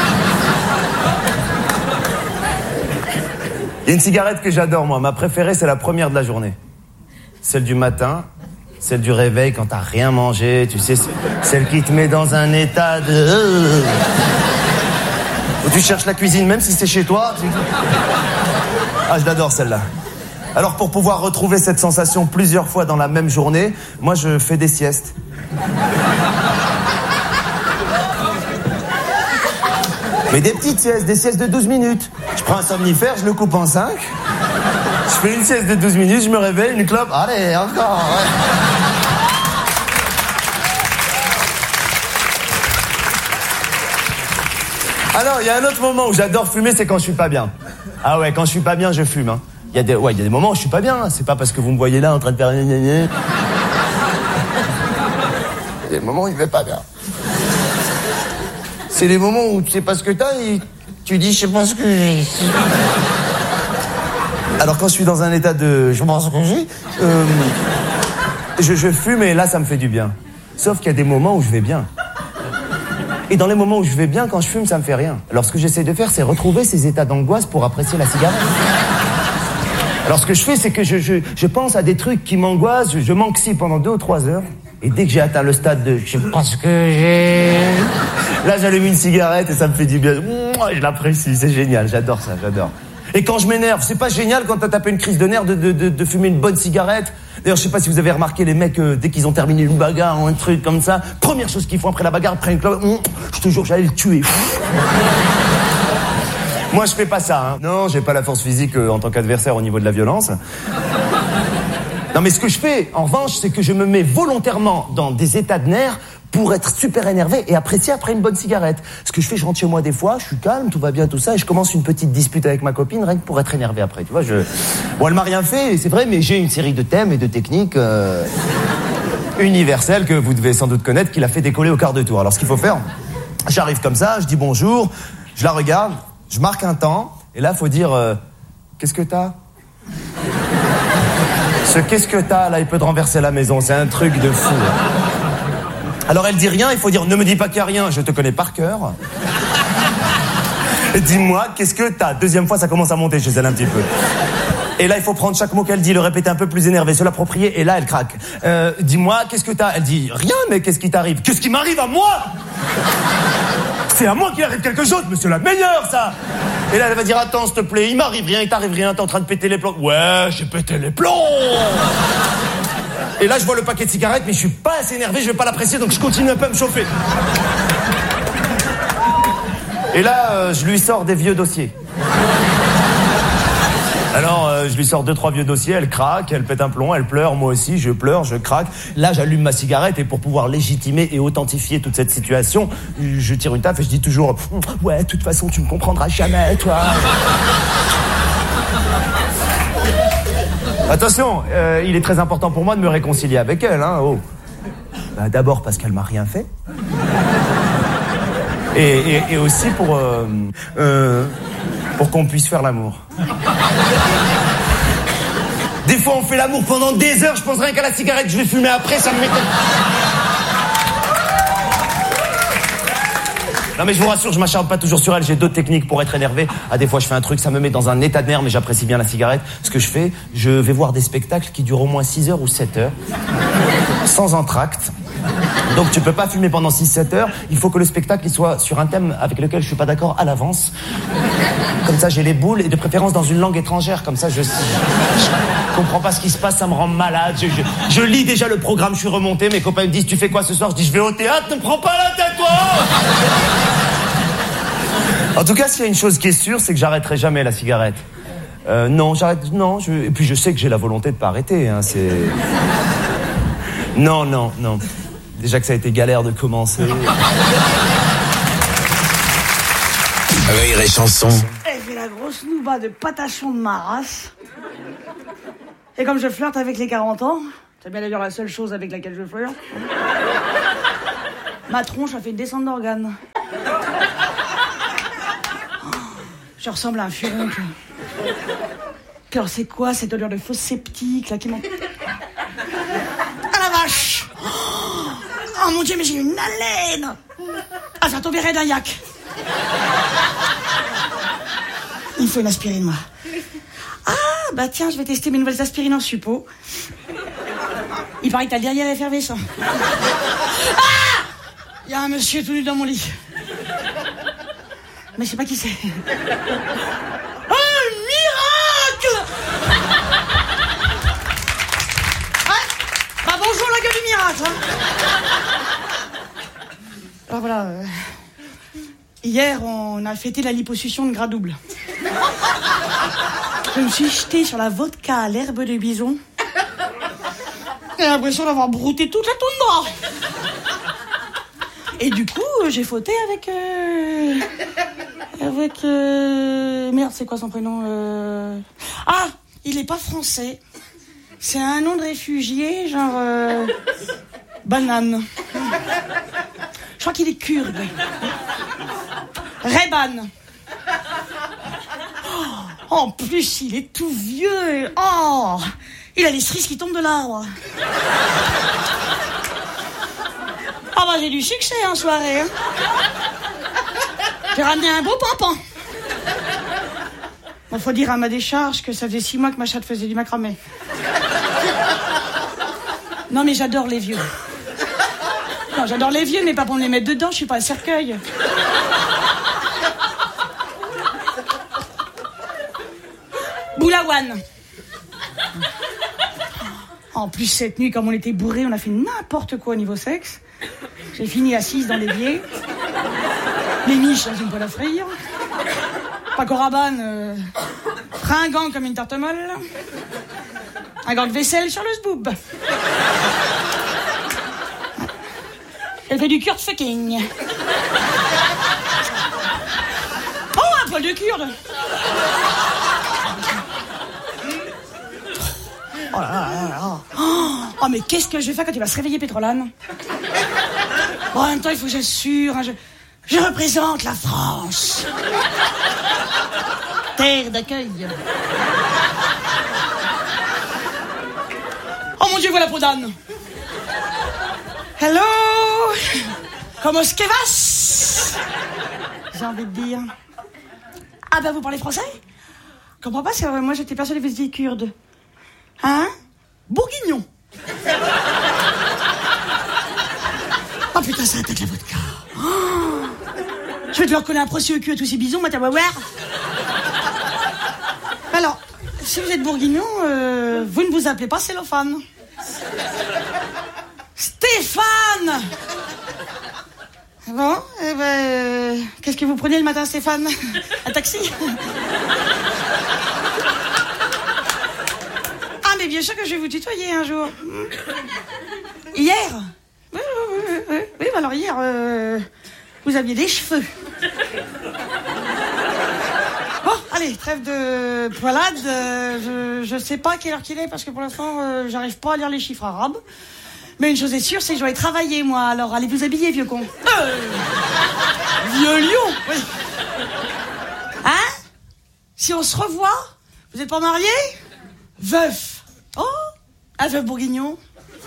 Il y a une cigarette que j'adore, moi. Ma préférée, c'est la première de la journée. Celle du matin, celle du réveil quand t'as rien mangé. Tu sais, celle qui te met dans un état de... Où tu cherches la cuisine, même si c'est chez toi. Tu... Ah, je l'adore, celle-là. Alors, pour pouvoir retrouver cette sensation plusieurs fois dans la même journée, moi, je fais des siestes. Mais des petites siestes, des siestes de douze minutes. Je prends un somnifère, je le coupe en cinq. Je fais une sieste de douze minutes, je me réveille, une clope. Allez, encore, ouais. Alors, il y a un autre moment où j'adore fumer, c'est quand je suis pas bien. Ah ouais, quand je suis pas bien, je fume. Hein. Il y a des, ouais, il y a des moments où je suis pas bien. Hein. C'est pas parce que vous me voyez là en train de faire... Il y a des moments où il va pas bien. C'est les moments où tu sais pas ce que t'as et tu dis je sais pas ce que j'ai. Alors quand je suis dans un état de je sais pas ce que j'ai, euh, je, je fume et là ça me fait du bien. Sauf qu'il y a des moments où je vais bien. Et dans les moments où je vais bien, quand je fume, ça me fait rien. Alors ce que j'essaie de faire, c'est retrouver ces états d'angoisse pour apprécier la cigarette. Alors ce que je fais, c'est que je, je, je pense à des trucs qui m'angoissent, je, je m'anxie pendant deux ou trois heures. Et dès que j'ai atteint le stade de je sais pas ce que j'ai... Là, j'allume une cigarette et ça me fait du bien. Je l'apprécie, c'est génial, j'adore ça, j'adore. Et quand je m'énerve, c'est pas génial quand t'as tapé une crise de nerfs de, de, de, de fumer une bonne cigarette. D'ailleurs, je sais pas si vous avez remarqué les mecs, euh, dès qu'ils ont terminé une bagarre ou un truc comme ça, première chose qu'ils font après la bagarre, après une clope, je te jure, j'allais le tuer. Moi, je fais pas ça, hein. Non, j'ai pas la force physique euh, en tant qu'adversaire au niveau de la violence. Non, mais ce que je fais, en revanche, c'est que je me mets volontairement dans des états de nerfs pour être super énervé et apprécier après une bonne cigarette. Ce que je fais, je rentre chez moi des fois, je suis calme, tout va bien, tout ça, et je commence une petite dispute avec ma copine, rien que pour être énervé après, tu vois, je... Bon, elle m'a rien fait, c'est vrai, mais j'ai une série de thèmes et de techniques euh, universelles que vous devez sans doute connaître, qui l'a fait décoller au quart de tour. Alors, ce qu'il faut faire, j'arrive comme ça, je dis bonjour, je la regarde, je marque un temps, et là, faut dire, euh, qu'est-ce que t'as ? Ce qu'est-ce que t'as, là, il peut te renverser la maison, c'est un truc de fou. Alors elle dit rien, il faut dire ne me dis pas qu'il y a rien, je te connais par cœur. Dis-moi, qu'est-ce que t'as? Deuxième fois, ça commence à monter chez elle un petit peu. Et là, il faut prendre chaque mot qu'elle dit, le répéter un peu plus énervé, se l'approprier, et là, elle craque. Euh, dis-moi, qu'est-ce que t'as? Elle dit rien, mais qu'est-ce qui t'arrive? Qu'est-ce qui m'arrive à moi? C'est à moi qu'il arrive quelque chose, mais c'est la meilleure, ça. Et là, elle va dire attends, s'il te plaît, il m'arrive rien, il t'arrive rien, t'es en train de péter les plombs. Ouais, j'ai pété les plombs. Et là, je vois le paquet de cigarettes, mais je suis pas assez énervé, je vais pas l'apprécier, donc je continue un peu à me chauffer. Et là, euh, je lui sors des vieux dossiers. Alors, euh, je lui sors deux, trois vieux dossiers, elle craque, elle pète un plomb, elle pleure, moi aussi, je pleure, je craque. Là, j'allume ma cigarette et pour pouvoir légitimer et authentifier toute cette situation, je tire une taffe et je dis toujours « Ouais, de toute façon, tu me comprendras jamais, toi !» Attention, euh, il est très important pour moi de me réconcilier avec elle, hein, oh. Bah, d'abord parce qu'elle m'a rien fait. Et, et, et aussi pour... Euh, euh, pour qu'on puisse faire l'amour. Des fois, on fait l'amour pendant des heures, je pense rien qu'à la cigarette, je vais fumer après, ça me m'étonne. Non mais je vous rassure, je m'acharne pas toujours sur elle, j'ai d'autres techniques pour être énervé. Ah, des fois je fais un truc, ça me met dans un état de nerf, mais j'apprécie bien la cigarette. Ce que je fais, je vais voir des spectacles qui durent au moins six heures ou sept heures, sans entracte. Donc tu peux pas fumer pendant six sept heures, il faut que le spectacle il soit sur un thème avec lequel je suis pas d'accord à l'avance. Comme ça j'ai les boules, et de préférence dans une langue étrangère, comme ça je, je, je comprends pas ce qui se passe, ça me rend malade. Je, je, je lis déjà le programme, je suis remonté, mes copains me disent tu fais quoi ce soir? Je dis je vais au théâtre, ne me prends pas la tête toi. En tout cas, s'il y a une chose qui est sûre, c'est que j'arrêterai jamais la cigarette. Euh, non, j'arrête, non, je, et puis je sais que j'ai la volonté de pas arrêter, hein, c'est... Non, non, non. Déjà que ça a été galère de commencer. Rire et chanson. Elle fait la grosse nouba de patachon de ma race. Et comme je flirte avec les quarante ans, c'est bien d'ailleurs la seule chose avec laquelle je flirte, ma tronche a fait une descente d'organes. Je ressemble à un furoncle. Puis alors c'est quoi cette odeur de fausse sceptique là qui m'en... Ah la vache! Oh mon Dieu, mais j'ai une haleine! Ah, ça tomberait d'un yak. Il me faut une aspirine, moi. Ah, bah tiens, je vais tester mes nouvelles aspirines en suppôt. Il paraît que t'as le derrière effervescent. Ah! Il y a un monsieur tout nu dans mon lit. Mais je sais pas qui c'est. Oh, miracle! Ouais. Bah bonjour la gueule du miracle, hein. Alors voilà... Euh... Hier, on a fêté la liposuction de gras double. Je me suis jetée sur la vodka à l'herbe de bison. J'ai l'impression d'avoir brouté toute la toundra. Et du coup, j'ai fauté avec... Euh, avec... Euh, merde, c'est quoi son prénom euh... Ah, il est pas français. C'est un nom de réfugié, genre... Euh, banane. Je crois qu'il est kurde. Reban. Oh, en plus, il est tout vieux. Oh, il a les cerises qui tombent de l'arbre. Ah bah j'ai du succès en soirée. Hein. J'ai ramené un beau pampon. Bon, faut dire à ma décharge que ça faisait six mois que ma chatte faisait du macramé. Non mais j'adore les vieux. Non, j'adore les vieux, mais pas pour me les mettre dedans, je suis pas un cercueil. Boulawan. En plus, cette nuit, comme on était bourrés, on a fait n'importe quoi au niveau sexe. J'ai fini assise dans l'évier. Les miches dans une poêle à frire. Paco Rabanne, euh, fringant comme une tarte molle. Un gant de vaisselle sur le zboob. Elle fait du kurde fucking. Oh, un poil de kurde. Oh là là là là. Oh, mais qu'est-ce que je vais faire quand il va se réveiller, Pétrolane? Bon, en même temps, il faut que j'assure. Hein, je, je représente la France. Terre d'accueil. Oh mon Dieu, voilà pour Dan. Hello. Comment est-ce que va? J'ai envie de dire. Ah ben, vous parlez français? Je comprends pas, parce que euh, moi j'étais persuadée que vous étiez kurde. Hein? Bourguignon. Oh putain, ça attaque la vodka. Oh. Je vais te leur coller un procès au cul à tous ces bisons, ma tabaouère. Alors, si vous êtes bourguignon, euh, vous ne vous appelez pas cellophane. Stéphane. Bon, eh ben, euh, qu'est-ce que vous prenez le matin, Stéphane? Un taxi? Ah, mais bien sûr que je vais vous tutoyer un jour. Hier? Oui, oui, oui, oui, oui, alors hier, euh, vous aviez des cheveux. Bon, allez, trêve de poilade. Euh, je, je sais pas quelle heure qu'il est, parce que pour l'instant, euh, j'arrive pas à lire les chiffres arabes. Mais une chose est sûre, c'est que je dois aller travailler, moi. Alors, allez vous habiller, vieux con. Euh, vieux lion, oui. Hein? Si on se revoit, vous êtes pas mariés? Veuf. Oh, un veuf bourguignon.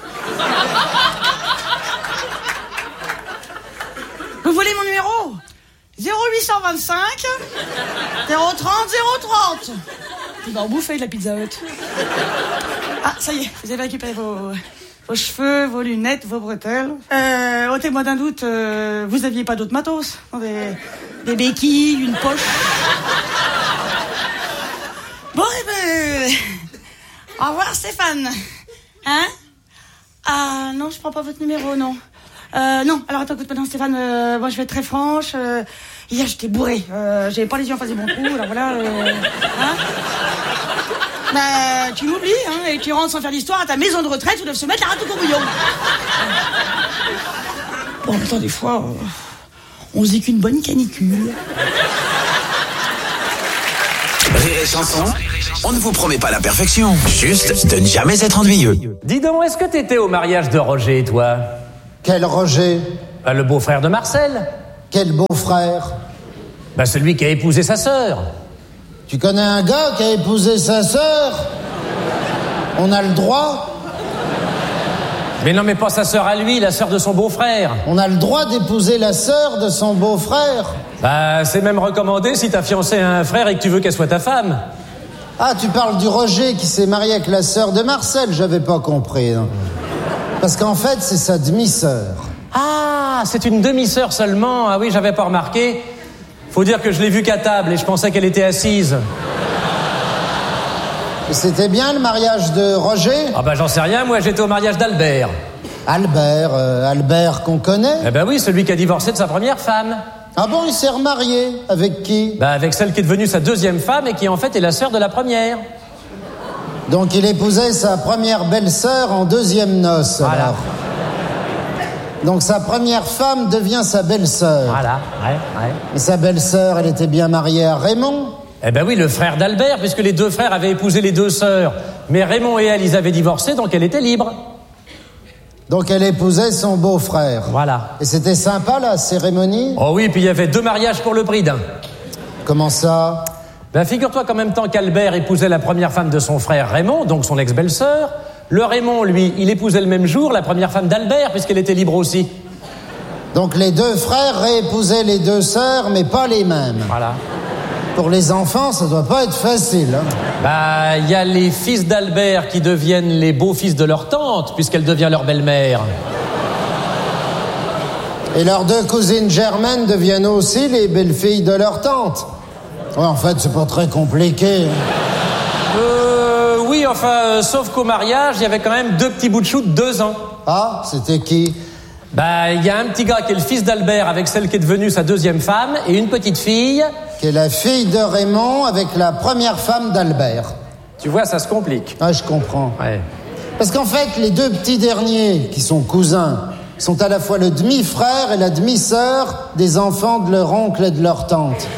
Vous voulez mon numéro? zéro huit cent vingt-cinq zéro trente zéro trente. Il va en bouffer de la Pizza Hut. Ah, ça y est, vous avez récupéré vos... vos cheveux, vos lunettes, vos bretelles. Euh, au témoin d'un doute, euh, vous aviez pas d'autres matos? Des, des béquilles, une poche. Bon, eh ben... Au revoir, Stéphane. Hein? Ah, non, je prends pas votre numéro, non. Euh, non, alors attends, écoute, maintenant, Stéphane, euh, moi, je vais être très franche. Euh, hier, j'étais bourré. Euh, j'avais pas les yeux en face du bon trou, alors voilà. Euh, hein? Bah, tu m'oublies, hein, et tu rentres sans faire d'histoire à ta maison de retraite où doivent se mettre la rate au courbouillon. Bon, en même temps, des fois, euh, on se dit qu'une bonne canicule. Rire et chanson, on ne vous promet pas la perfection, juste de ne jamais être ennuyeux. Dis donc, est-ce que t'étais au mariage de Roger, toi? Quel Roger? Bah, le beau-frère de Marcel. Quel beau-frère? Bah, celui qui a épousé sa sœur. Tu connais un gars qui a épousé sa sœur? On a le droit? Mais non, mais pas sa sœur à lui, la sœur de son beau-frère. On a le droit d'épouser la sœur de son beau-frère? Bah, c'est même recommandé si t'as fiancé un frère et que tu veux qu'elle soit ta femme. Ah, tu parles du Roger qui s'est marié avec la sœur de Marcel, j'avais pas compris. Non. Parce qu'en fait, c'est sa demi-sœur. Ah, c'est une demi-sœur seulement. Ah oui, j'avais pas remarqué. Faut dire que je l'ai vue qu'à table et je pensais qu'elle était assise. Et c'était bien le mariage de Roger? Ah bah j'en sais rien, moi j'étais au mariage d'Albert. Albert, euh, Albert qu'on connaît? Eh ben oui, celui qui a divorcé de sa première femme. Ah bon, il s'est remarié? Avec qui? Bah avec celle qui est devenue sa deuxième femme et qui en fait est la sœur de la première. Donc il épousait sa première belle-sœur en deuxième noce, voilà. Alors. Donc sa première femme devient sa belle-sœur. Voilà, ouais, ouais. Mais sa belle-sœur, elle était bien mariée à Raymond? Eh ben oui, le frère d'Albert, puisque les deux frères avaient épousé les deux sœurs. Mais Raymond et elle, ils avaient divorcé, donc elle était libre. Donc elle épousait son beau-frère. Voilà. Et c'était sympa, la cérémonie? Oh oui, puis il y avait deux mariages pour le prix d'un. Comment ça? Ben figure-toi qu'en même temps qu'Albert épousait la première femme de son frère Raymond, donc son ex-belle-sœur, le Raymond, lui, il épousait le même jour la première femme d'Albert, puisqu'elle était libre aussi. Donc les deux frères réépousaient les deux sœurs, mais pas les mêmes. Voilà. Pour les enfants, ça doit pas être facile. Hein. Bah, il y a les fils d'Albert qui deviennent les beaux-fils de leur tante, puisqu'elle devient leur belle-mère. Et leurs deux cousines germaines deviennent aussi les belles-filles de leur tante. Ouais, en fait, c'est pas très compliqué. Euh, oui, enfin, euh, sauf qu'au mariage, il y avait quand même deux petits bouts de chou de deux ans. Ah, c'était qui? Bah, il y a un petit gars qui est le fils d'Albert avec celle qui est devenue sa deuxième femme, et une petite fille... qui est la fille de Raymond avec la première femme d'Albert. Tu vois, ça se complique. Ah, je comprends. Ouais. Parce qu'en fait, les deux petits derniers, qui sont cousins, sont à la fois le demi-frère et la demi-sœur des enfants de leur oncle et de leur tante.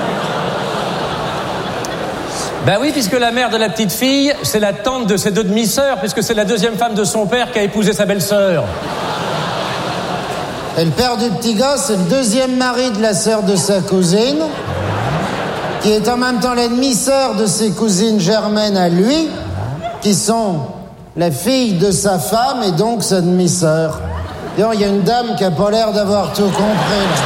Bah oui, puisque la mère de la petite fille, c'est la tante de ses deux demi-sœurs, puisque c'est la deuxième femme de son père qui a épousé sa belle-sœur. Et le père du petit gars, c'est le deuxième mari de la sœur de sa cousine, qui est en même temps la demi-sœur de ses cousines germaines à lui, qui sont la fille de sa femme et donc sa demi-sœur. Et il y a une dame qui a pas l'air d'avoir tout compris, là.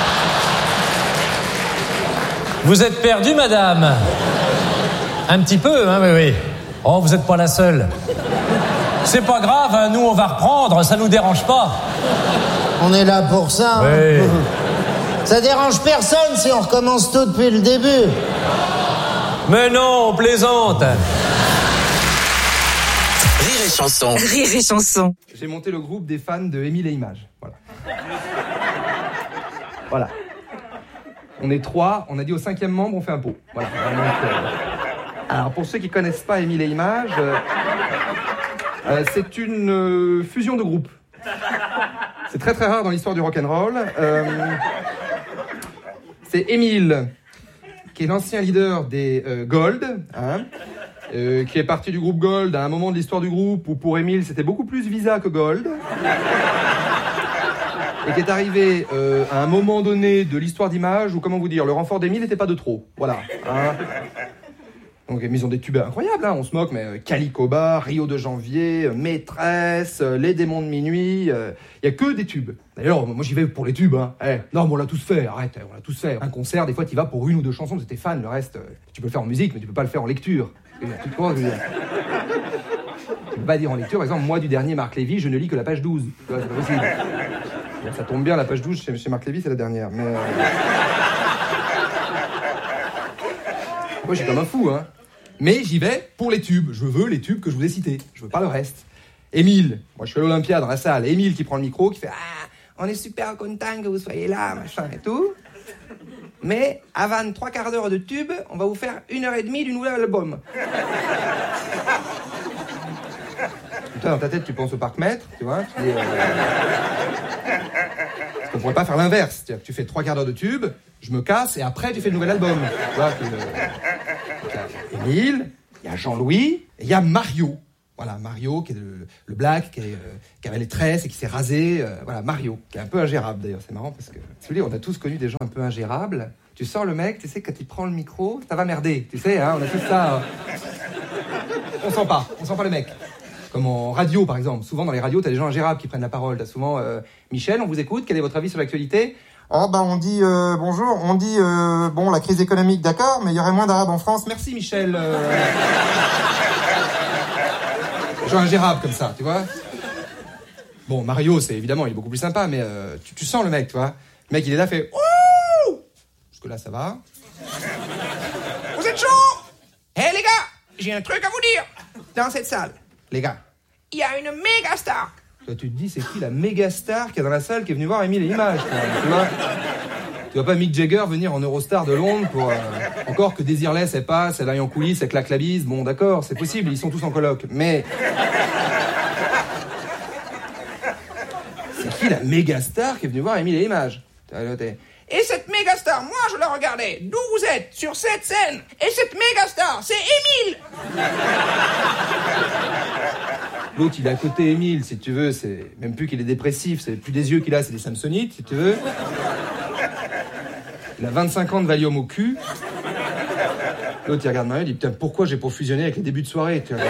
Vous êtes perdue, madame? Un petit peu, hein, oui, oui. Oh, vous n'êtes pas la seule. C'est pas grave, hein, nous, on va reprendre, ça nous dérange pas. On est là pour ça. Oui. Hein. Ça dérange personne si on recommence tout depuis le début. Mais non, on plaisante. Rire et chanson. Rire et chanson. J'ai monté le groupe des fans de Émile et Images. Voilà. Voilà. On est trois, on a dit au cinquième membre, on fait un pot. Voilà. Donc, euh... Alors, pour ceux qui connaissent pas Émile et Images, euh... Euh, c'est une euh, fusion de groupes. C'est très très rare dans l'histoire du rock'n'roll. Euh, c'est Émile, qui est l'ancien leader des euh, Gold, hein, euh, qui est parti du groupe Gold à un moment de l'histoire du groupe où pour Émile c'était beaucoup plus Visa que Gold. Et qui est arrivé euh, à un moment donné de l'histoire d'Image où, comment vous dire, le renfort d'Émile n'était pas de trop. Voilà. Hein. Donc, ils ont des tubes incroyables, hein, on se moque, mais euh, Calicoba, Rio de Janvier, euh, Maîtresse, euh, Les Démons de Minuit, il euh, y a que des tubes. D'ailleurs, moi j'y vais pour les tubes, hein. Eh, non, mais on l'a tous fait, arrête, on l'a tous fait. Un concert, des fois, tu vas pour une ou deux chansons, t'es fan, le reste, euh, tu peux le faire en musique, mais tu peux pas le faire en lecture. Tu comprends ce que je veux dire? Tu peux pas dire en lecture, par exemple, moi du dernier Marc Lévy, je ne lis que la page douze. Tu vois, c'est pas possible. Ça tombe bien, la page douze chez, chez Marc Lévy, c'est la dernière, mais... Euh... Moi, je suis comme un fou, hein. Mais j'y vais pour les tubes. Je veux les tubes que je vous ai cités. Je veux pas le reste. Émile, moi je suis à l'Olympia dans la salle. Émile qui prend le micro, qui fait « Ah, on est super content que vous soyez là, machin et tout. » mais avant trois quarts d'heure de tube, on va vous faire une heure et demie du nouvel album. Toi, dans ta tête, tu penses au parc-mètre, tu vois. Tu dis, euh... Parce qu'on pourrait pas faire l'inverse. C'est-à-dire que tu fais trois quarts d'heure de tube, je me casse, et après, tu fais le nouvel album. Tu vois, que... Donc, il y a Émile, il y a Jean-Louis, et il y a Mario. Voilà, Mario, qui est le, le black, qui, est, euh, qui avait les tresses et qui s'est rasé. Euh, voilà, Mario, qui est un peu ingérable, d'ailleurs. C'est marrant, parce que, si vous voulez, on a tous connu des gens un peu ingérables. Tu sors le mec, tu sais, quand il prend le micro, ça va merder. Tu sais, hein, on a tous ça... Euh... On sent pas, on sent pas le mec. Comme en radio, par exemple. Souvent, dans les radios, t'as des gens ingérables qui prennent la parole. T'as souvent... Euh, Michel, on vous écoute. Quel est votre avis sur l'actualité ? Oh, bah, on dit... Euh, bonjour. On dit... Euh, bon, la crise économique, d'accord, mais il y aurait moins d'Arabes en France. Merci, Michel. Euh... gens ingérables, comme ça, tu vois. Bon, Mario, c'est évidemment, il est beaucoup plus sympa, mais euh, tu, tu sens le mec, tu vois. Le mec, il est là, fait... Ouh ! Jusque-là, ça va. Vous êtes chaud ? Hé, hey, les gars, j'ai un truc à vous dire. Dans cette salle, les gars, il y a une méga star. Toi, tu te dis, c'est qui la méga star qu'il y a dans la salle qui est venue voir Émile et Images, tu vois. Tu vois pas Mick Jagger venir en Eurostar de Londres pour... Euh, encore que Désirless, elle passe, elle aille en coulisses, elle claque la bise. Bon, d'accord, c'est possible, ils sont tous en coloc. Mais... c'est qui la méga star qui est venue voir Émile et Images ? Et cette méga star, moi je la regardais d'où vous êtes, sur cette scène. Et cette méga star, c'est Émile. L'autre, il est à côté Émile, si tu veux. C'est même plus qu'il est dépressif, c'est plus des yeux qu'il a, c'est des samsonites, si tu veux. Il a vingt-cinq ans de Valium au cul. L'autre, il regarde Mario, il dit, putain, pourquoi j'ai pas fusionné avec les débuts de soirée, tu vois.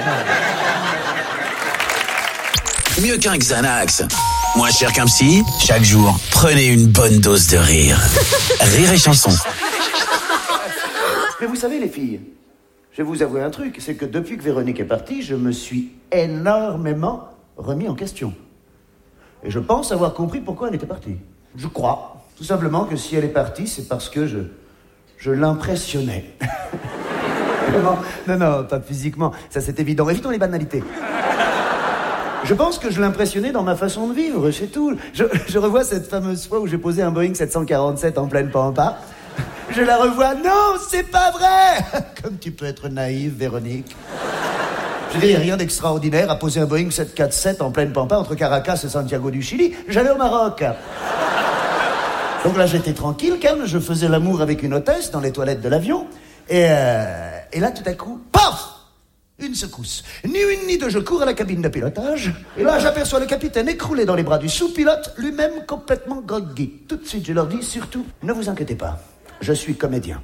Mieux qu'un Xanax, moins cher qu'un psy, chaque jour, prenez une bonne dose de rire. Rire et chanson. Mais vous savez, les filles, je vais vous avouer un truc, c'est que depuis que Véronique est partie, je me suis énormément remis en question. Et je pense avoir compris pourquoi elle était partie. Je crois, tout simplement, que si elle est partie, c'est parce que je, je l'impressionnais. non, non, non, pas physiquement, ça c'est évident. Évitons les banalités. Je pense que je l'impressionnais dans ma façon de vivre, c'est tout. Je, je revois cette fameuse fois où j'ai posé un Boeing sept cent quarante-sept en pleine pampa. Je la revois, non, c'est pas vrai. Comme tu peux être naïve, Véronique. Je veux dire, il n'y a rien d'extraordinaire à poser un Boeing sept cent quarante-sept en pleine pampa entre Caracas et Santiago du Chili. J'allais au Maroc. Donc là, j'étais tranquille, calme, je faisais l'amour avec une hôtesse dans les toilettes de l'avion. Et, euh, et là, tout à coup, paf! Une secousse. Ni une ni deux, je cours à la cabine de pilotage. Et là, j'aperçois le capitaine écroulé dans les bras du sous-pilote, lui-même complètement groggy. Tout de suite, je leur dis, surtout, ne vous inquiétez pas, je suis comédien.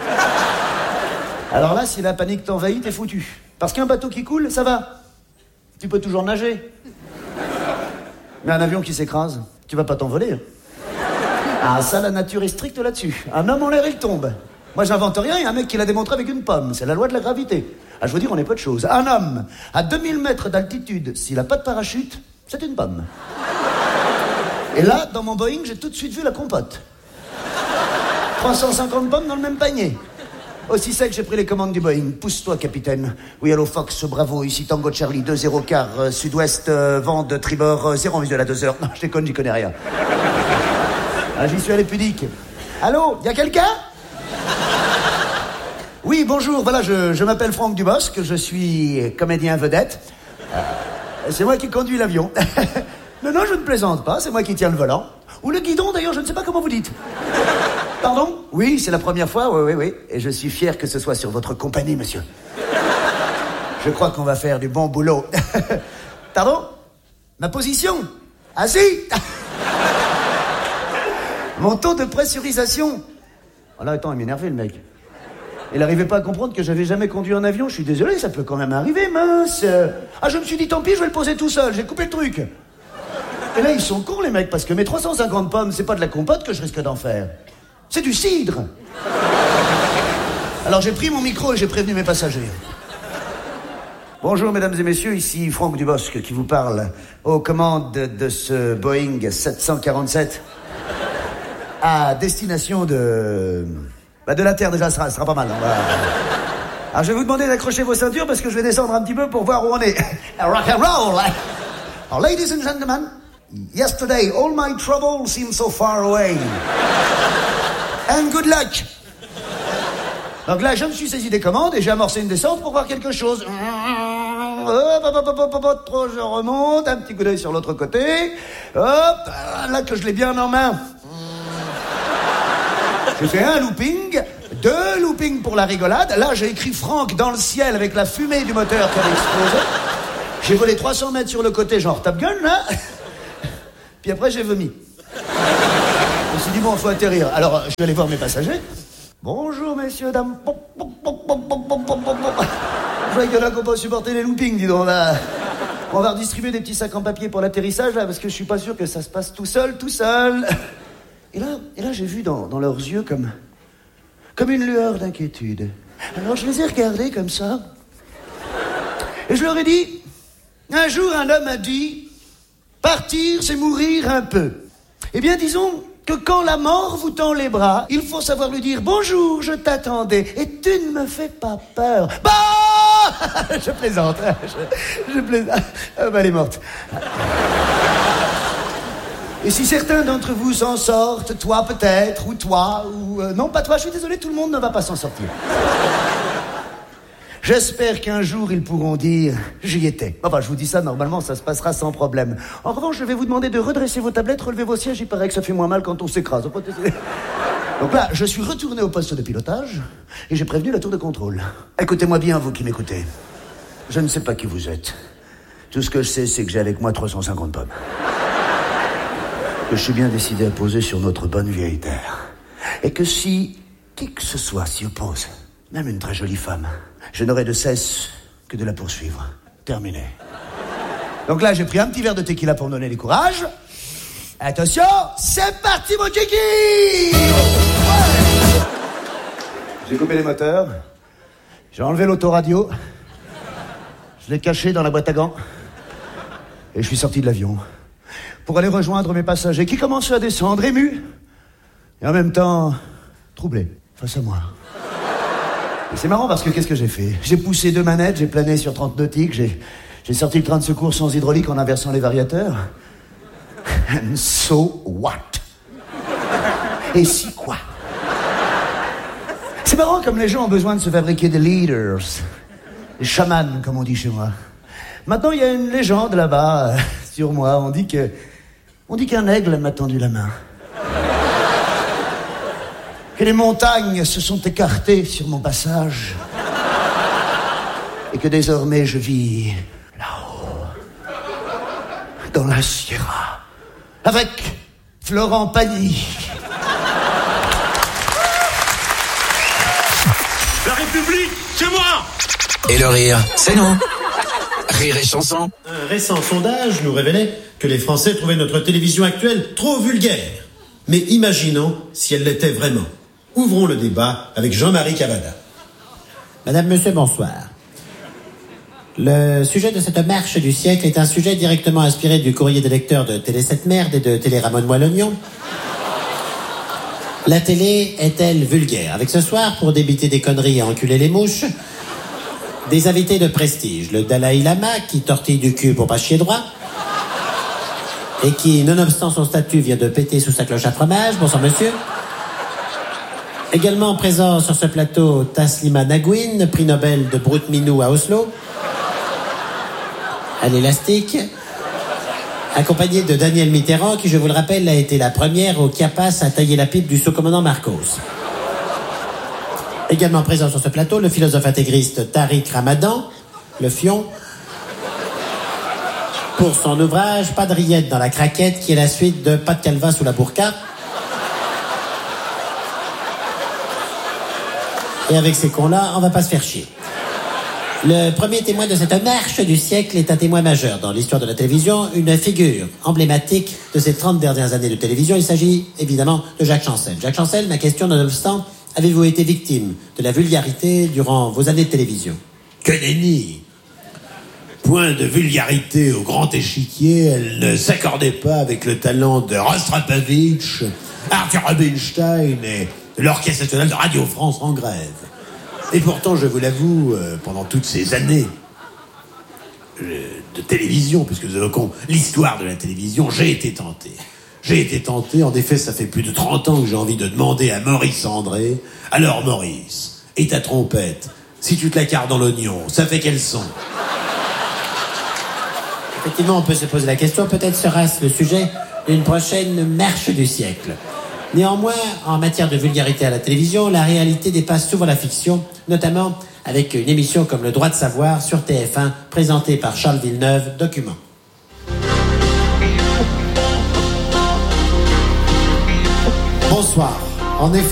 Alors là, si la panique t'envahit, t'es foutu. Parce qu'un bateau qui coule, ça va. Tu peux toujours nager. Mais un avion qui s'écrase, tu vas pas t'envoler. Ah, ça, la nature est stricte là-dessus. Un homme en l'air, il tombe. Moi, j'invente rien, il y a un mec qui l'a démontré avec une pomme. C'est la loi de la gravité. Ah, je veux dire, on est peu de choses. Un homme, à deux mille mètres d'altitude, s'il a pas de parachute, c'est une pomme. Et là, dans mon Boeing, j'ai tout de suite vu la compote. trois cent cinquante pommes dans le même panier. Aussi sec, j'ai pris les commandes du Boeing. Pousse-toi, capitaine. Oui, hello, Fox, bravo, ici Tango Charlie, deux zéro quart, euh, sud-ouest, euh, vent de tribord, euh, zéro visuel à deux heures. Non, je déconne, j'y connais rien. Ah, j'y suis allé pudique. Allô, y a quelqu'un ? Oui, bonjour, voilà, je, je m'appelle Franck Dubosc, je suis comédien vedette. Euh, c'est moi qui conduis l'avion. non, non, je ne plaisante pas, c'est moi qui tiens le volant. Ou le guidon, d'ailleurs, je ne sais pas comment vous dites. Pardon ? Oui, c'est la première fois, oui, oui, oui. Et je suis fier que ce soit sur votre compagnie, monsieur. Je crois qu'on va faire du bon boulot. Pardon ? Ma position ? Assis ? Mon taux de pressurisation ? Oh là, attends, il m'énervait, le mec. Il n'arrivait pas à comprendre que j'avais jamais conduit un avion. Je suis désolé, ça peut quand même arriver, mince. Ah, je me suis dit, tant pis, je vais le poser tout seul. J'ai coupé le truc. Et là, ils sont cons, les mecs, parce que mes trois cent cinquante pommes, c'est pas de la compote que je risque d'en faire. C'est du cidre. Alors, j'ai pris mon micro et j'ai prévenu mes passagers. Bonjour, mesdames et messieurs, ici Franck Dubosc qui vous parle aux commandes de ce Boeing sept cent quarante-sept à destination de... Bah de la Terre, déjà, ça sera, sera pas mal. On va... Alors, je vais vous demander d'accrocher vos ceintures parce que je vais descendre un petit peu pour voir où on est. Rock and roll! Alors, ladies and gentlemen, yesterday, all my troubles seemed so far away. And good luck. Donc là, je me suis saisi des commandes et j'ai amorcé une descente pour voir quelque chose. Hop, hop, hop, hop, hop, hop, trop, je remonte, un petit coup d'œil sur l'autre côté. Hop, là que je l'ai bien en main. J'ai fait un looping, deux loopings pour la rigolade. Là, j'ai écrit Franck dans le ciel avec la fumée du moteur qui avait explosé. J'ai volé trois cents mètres sur le côté, genre Top Gun, là. Puis après, j'ai vomi. Je me suis dit, bon, faut atterrir. Alors, je vais aller voir mes passagers. Bonjour, messieurs, dames. Je vois qu'il y en a qui n'ont pas supporté les loopings, dis donc, là. On va redistribuer des petits sacs en papier pour l'atterrissage, là, parce que je suis pas sûr que ça se passe tout seul, tout seul. Et là, et là j'ai vu dans, dans leurs yeux comme, comme une lueur d'inquiétude. Alors, je les ai regardés comme ça. Et je leur ai dit, un jour, un homme a dit, partir, c'est mourir un peu. Eh bien, disons que quand la mort vous tend les bras, il faut savoir lui dire « Bonjour, je t'attendais, et tu ne me fais pas peur. » Bah je plaisante, je, je plaisante. Ah bah, elle est morte. Et si certains d'entre vous s'en sortent, toi peut-être, ou toi, ou... Euh, non, pas toi, je suis désolé, tout le monde ne va pas s'en sortir. J'espère qu'un jour, ils pourront dire « J'y étais ». Enfin, je vous dis ça, normalement, ça se passera sans problème. En revanche, je vais vous demander de redresser vos tablettes, relever vos sièges. Il paraît que ça fait moins mal quand on s'écrase. Donc là, je suis retourné au poste de pilotage et j'ai prévenu la tour de contrôle. Écoutez-moi bien, vous qui m'écoutez. Je ne sais pas qui vous êtes. Tout ce que je sais, c'est que j'ai avec moi trois cent cinquante pommes. Que je suis bien décidé à poser sur notre bonne vieille terre. Et que si qui que ce soit s'y oppose, même une très jolie femme, je n'aurai de cesse que de la poursuivre. Terminé. Donc là, j'ai pris un petit verre de tequila pour me donner du courage. Attention, c'est parti, mon kiki! Ouais. J'ai coupé les moteurs. J'ai enlevé l'autoradio. Je l'ai caché dans la boîte à gants. Et je suis sorti de l'avion pour aller rejoindre mes passagers qui commençaient à descendre, émus. Et en même temps, troublés, face à moi. Et c'est marrant parce que qu'est-ce que j'ai fait? J'ai poussé deux manettes, j'ai plané sur trente nautiques, j'ai, j'ai sorti le train de secours sans hydraulique en inversant les variateurs. And so what? Et si quoi? C'est marrant comme les gens ont besoin de se fabriquer des leaders, des chamans comme on dit chez moi. Maintenant il y a une légende là-bas euh, sur moi, on dit que, on dit qu'un aigle m'a tendu la main. Que les montagnes se sont écartées sur mon passage. Et que désormais je vis là-haut, dans la Sierra, avec Florent Pagny. La République, c'est moi! Et le rire, c'est nous. Rire et chanson. Un récent sondage nous révélait que les Français trouvaient notre télévision actuelle trop vulgaire. Mais imaginons si elle l'était vraiment. Ouvrons le débat avec Jean-Marie Cavada. Madame, Monsieur, bonsoir. Le sujet de cette marche du siècle est un sujet directement inspiré du courrier des lecteurs de Télé sept Merde et de Télé Ramon Moellognon. La télé est-elle vulgaire? Avec ce soir, pour débiter des conneries et enculer les mouches, des invités de prestige. Le Dalai Lama, qui tortille du cul pour pas chier droit, et qui, nonobstant son statut, vient de péter sous sa cloche à fromage. Bonsoir, monsieur. Également présent sur ce plateau, Taslima Nagouine, prix Nobel de Brut Minou à Oslo, à l'élastique, accompagné de Daniel Mitterrand, qui, je vous le rappelle, a été la première au Chiapas à tailler la pipe du sous-commandant Marcos. Également présent sur ce plateau, le philosophe intégriste Tariq Ramadan, le fion, pour son ouvrage Pas de rillettes dans la craquette, qui est la suite de Pas de calva sous la burqa. Et avec ces cons-là, on va pas se faire chier. Le premier témoin de cette marche du siècle est un témoin majeur dans l'histoire de la télévision, une figure emblématique de ces trente dernières années de télévision. Il s'agit évidemment de Jacques Chancel. Jacques Chancel, ma question, nonobstant, avez-vous été victime de la vulgarité durant vos années de télévision? Que nenni! Point de vulgarité au grand échiquier, elle ne s'accordait pas avec le talent de Rostropovitch, Arthur Rubinstein et l'Orchestre national de Radio France en grève. Et pourtant, je vous l'avoue, euh, pendant toutes ces années euh, de télévision, puisque nous évoquons l'histoire de la télévision, j'ai été tenté. J'ai été tenté, en effet, ça fait plus de trente ans que j'ai envie de demander à Maurice André. Alors Maurice, et ta trompette, si tu te la carres dans l'oignon, ça fait quel son? Effectivement, on peut se poser la question, peut-être sera-ce le sujet d'une prochaine marche du siècle. Néanmoins, en matière de vulgarité à la télévision, la réalité dépasse souvent la fiction, notamment avec une émission comme Le Droit de Savoir sur T F un, présentée par Charles Villeneuve, Document. Bonsoir. En effet,